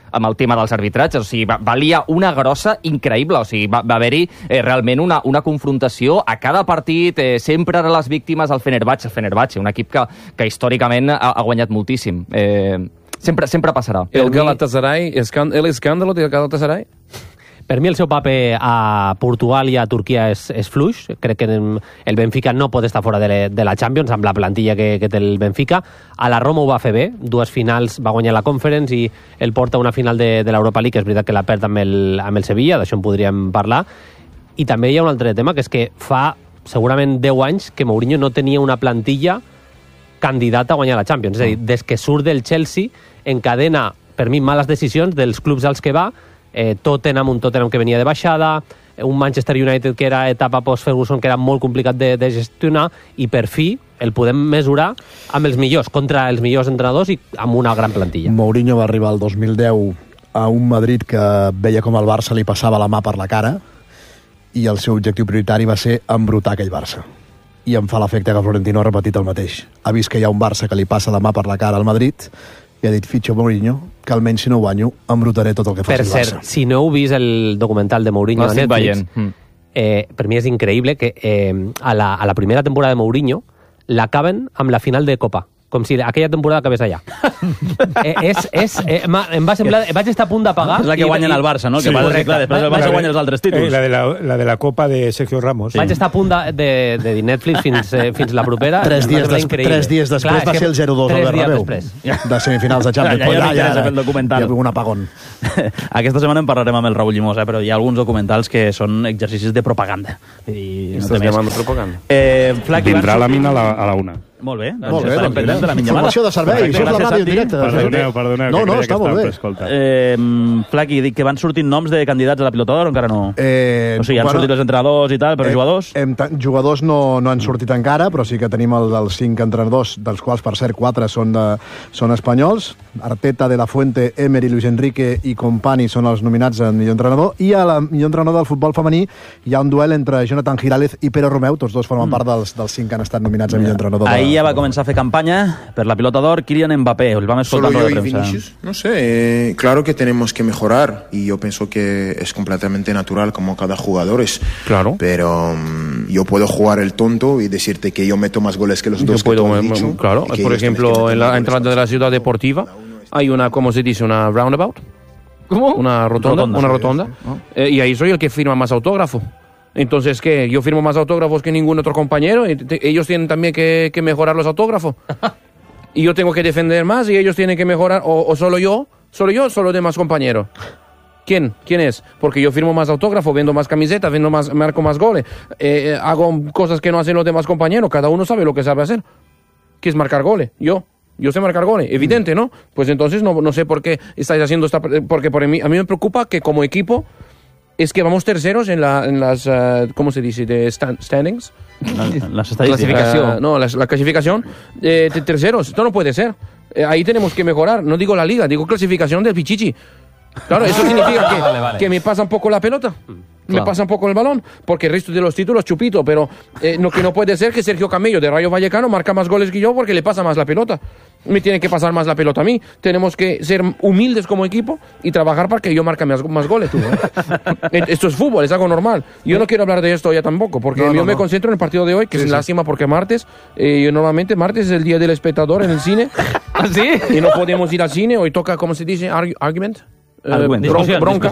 amb el tema dels arbitratges. O sigui, valia una grossa increïble. O sigui, va haver-hi realment una confrontació a cada partit. Sempre eren les víctimes al Fenerbahce, un equip que històricament ha guanyat moltíssim. Sempre passarà. El Galatasaray, el escàndalo del Galatasaray? Per mi el seu paper a Portugal i a Turquia és fluix. Crec que el Benfica no pot estar fora de la Champions amb la plantilla que té el Benfica. A la Roma ho va fer bé, 2 finals va guanyar la Conference i el porta a una final de l'Europa League, és veritat que la perd amb el Sevilla, d'això en podríem parlar. I també hi ha un altre tema, que és que fa segurament 10 anys que Mourinho no tenia una plantilla candidata a guanyar la Champions. És a dir, des que surt del Chelsea encadena, per mi, males decisions dels clubs als que va, un Tottenham que venia de baixada, un Manchester United que era etapa post-Ferguson que era molt complicat de gestionar, i per fi el podem mesurar amb els millors, contra els millors entrenadors i amb una gran plantilla. Mourinho va arribar el 2010 a un Madrid que veia com el Barça li passava la mà per la cara i el seu objectiu prioritari va ser embrutar aquell Barça. I em fa l'efecte que Florentino ha repetit el mateix. Ha vist que hi ha un Barça que li passa la mà per la cara al Madrid i ha dit, fitxo Mourinho, que almenys si no guanyo embrutaré tot el que faci el Barça. Per cert, si no heu vist el documental de Mourinho a Netflix, per mi és increïble que a la primera temporada de Mourinho l'acaben amb la final de Copa, com si aquella temporada acabés allà. Em va semblar... Vaig estar a punt de pagar... És la que guanyen el Barça, no? Sí, que passa, clar, després el Barça guanya els altres títols. La de la Copa de Sergio Ramos. Vaig estar a punt de dir Netflix fins la propera. 3 dies després va ser el 0-2 al Bernabéu. De semifinals de Champions. Ja hi ha un apagón. Aquesta setmana en parlarem amb el Raúl Llimós, però hi ha alguns documentals que són exercicis de propaganda. Estàs llamant propaganda? Vindrà la mina a la 1. Molt bé. Molt bé, doncs, informació de servei, això és la ràdio en directe. Perdoneu. No, està molt bé. Flaqui, dic que van sortint noms de candidats a la Pilota d'Or o encara no? O sigui, han sortit els entrenadors i tal, però jugadors? Jugadors no han sortit encara, però sí que tenim els 5 entrenadors, dels quals, per cert, 4 són espanyols. Arteta, De La Fuente, Emery, Luis Enrique i Company són els nominats a millor entrenador. I a la millor entrenador del futbol femení hi ha un duel entre Jonathan Giraldez i Pere Romeu, tots dos formen part dels 5 que han estat nominats a millor entrenador. Ahir ja va començar a fer campanya per la Pilota d'Or Kylian Mbappé, el vam escoltar Solo de yo y premsa. Vinicius, no sé, claro que tenemos que mejorar y yo pienso que es completamente natural como cada jugador es, claro, pero yo puedo jugar el tonto y decirte que yo meto más goles que los dos que tú has dicho, claro, por ejemplo en la entrada de la ciudad deportiva hay una, ¿cómo se dice? Una roundabout. ¿Cómo? Una rotonda. Y ahí soy el que firma más autógrafo. Entonces, ¿qué? ¿Yo firmo más autógrafos que ningún otro compañero? ¿Ellos tienen también que mejorar los autógrafos? ¿Y yo tengo que defender más y ellos tienen que mejorar? ¿O solo yo? ¿Solo yo o solo demás compañeros? ¿Quién es? Porque yo firmo más autógrafos, vendo más camisetas, marco más goles, hago cosas que no hacen los demás compañeros. Cada uno sabe lo que sabe hacer. ¿Qué es marcar goles? Yo sé marcar goles, evidente, ¿no? Pues entonces no sé por qué estáis haciendo esta... Porque a mí me preocupa que como equipo es que vamos terceros en las ¿cómo se dice? De standings. Las estadísticas. La clasificación de terceros. Esto no puede ser. Ahí tenemos que mejorar. No digo la liga, digo clasificación del Pichichi. Claro, eso significa que me pasa un poco la pelota. Me pasa un poco el balón, porque el resto de los títulos chupito, pero que no puede ser que Sergio Camello de Rayo Vallecano marca más goles que yo porque le pasa más la pelota. Me tiene que pasar más la pelota a mí. Tenemos que ser humildes como equipo y trabajar para que yo marque más goles. Esto es fútbol, es algo normal. Yo no quiero hablar de esto ya tampoco, porque yo me concentro en el partido de hoy, que es lástima porque martes, yo normalmente martes es el día del espectador en el cine. ¿Sí? Y no podemos ir al cine, hoy toca, ¿cómo se dice? Argument. Bronca,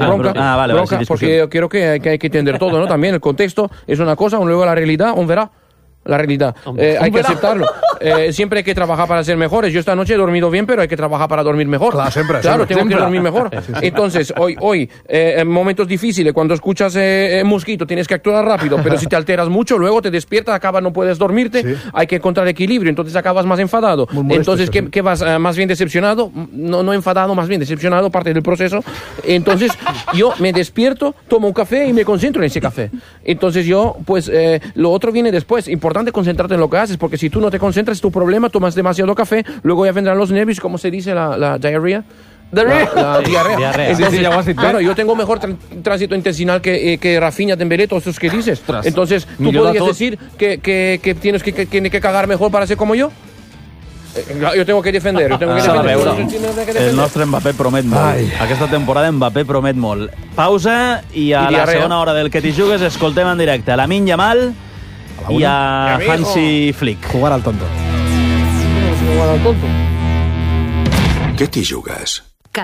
porque yo creo que hay que entender todo, ¿no? También el contexto es una cosa, luego la realidad, on verá. La realidad. Hay que aceptarlo. Siempre hay que trabajar para ser mejores. Yo esta noche he dormido bien, pero hay que trabajar para dormir mejor. Claro, tengo que dormir mejor. Entonces, hoy en momentos difíciles, cuando escuchas mosquito, tienes que actuar rápido, pero si te alteras mucho, luego te despiertas, acabas, no puedes dormirte, hay que encontrar equilibrio, entonces acabas más enfadado. Entonces, ¿qué vas? Más bien decepcionado, no enfadado, más bien decepcionado, parte del proceso. Entonces, yo me despierto, tomo un café y me concentro en ese café. Entonces yo, pues, lo otro viene después. Importante concentrarte en lo que haces, porque si tú no te concentras es tu problema, tomas demasiado café, luego ya vendrán los nervios, ¿cómo se dice? La diarrea. La diarrea. Entonces, claro, yo tengo mejor tránsito intestinal que Rafinha, Dembélé, todos esos que dices. Entonces, ¿tú podrías decir que tienes que cagar mejor para ser como yo? Jo tengo que defender. El nostre Mbappé promet molt. Aquesta temporada Mbappé promet molt. Pausa i a la segona hora del Que t'hi jugues escoltem en directe a Lamine Yamal i a Hansi Flick. Jugar al tonto. Què t'hi jugues?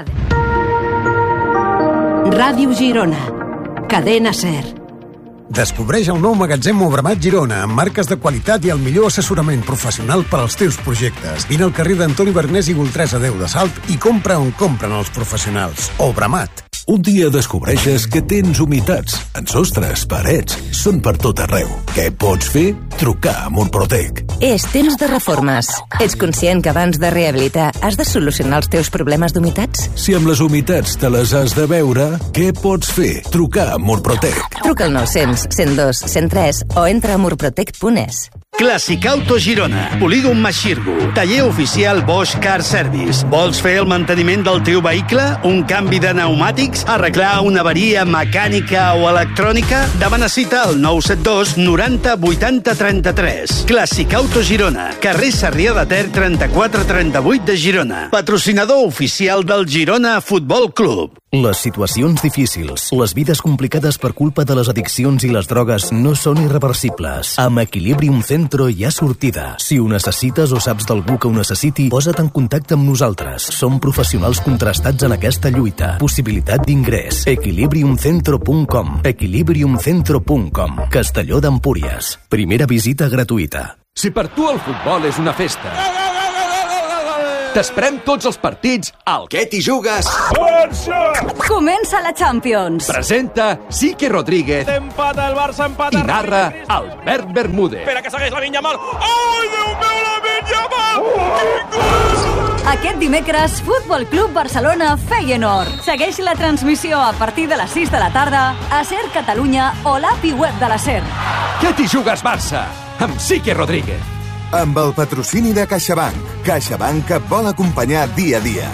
Ràdio Girona. Cadena SER. Descobreix el nou magatzem Obramat Girona amb marques de qualitat i el millor assessorament professional per als teus projectes. Vine al carrer d'Antoni Bernés i Goltresa 10 de Salt i compra on compren els professionals. Obramat. Un dia descobreixes que tens humitats en sostres, parets, són per tot arreu. Què pots fer? Trucar a Murprotec. És temps de reformes. Ets conscient que abans de rehabilitar has de solucionar els teus problemes d'humitats? Si amb les humitats te les has de veure, què pots fer? Trucar a Murprotec. Truca al 900 102 103 o entra a murprotec.es. Clàssic Auto Girona, Polígon Maxirgo, taller oficial Bosch Car Service. Vols fer el manteniment del teu vehicle? Un canvi de pneumàtics? Arreglar una avaria mecànica o electrònica? Demana cita al 972 90 80 33. Clàssic Auto Girona, carrer Sarrià de Ter 3438 de Girona. Patrocinador oficial del Girona Futbol Club. Les situacions difícils, les vides complicades per culpa de les addiccions i les drogues no són irreversibles. Amb Equilibrium Centro hi ha sortida. Si ho necessites o saps d'algú que ho necessiti, posa't en contacte amb nosaltres. Som professionals contrastats en aquesta lluita. Possibilitat d'ingrés. Equilibriumcentro.com. Equilibriumcentro.com. Castelló d'Empúries. Primera visita gratuïta. Si per tu el futbol és una festa, t'esperem tots els partits al Què t'hi jugues? Comença la Champions. Presenta Sique Rodríguez. Empata el Barça, empata. I narra Albert Bermúdez. Espera que segueix Lamine Yamal. Ai, Déu meu, Lamine Yamal! Aquest dimecres, Futbol Club Barcelona Feyenoord. Segueix la transmissió a partir de les 6 de la tarda a SER Catalunya o l'API web de la SER. Què t'hi jugues, Barça? Amb Sique Rodríguez. Amb el patrocini de CaixaBank. CaixaBank et vol acompanyar dia a dia.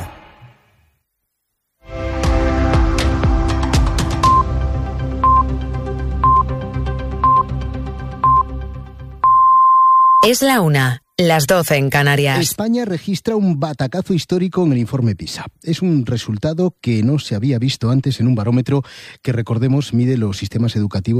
Es la 1, las 12 en Canarias. España registra un batacazo histórico en el informe PISA. Es un resultado que no se había visto antes en un barómetro que, recordemos, mide los sistemas educativos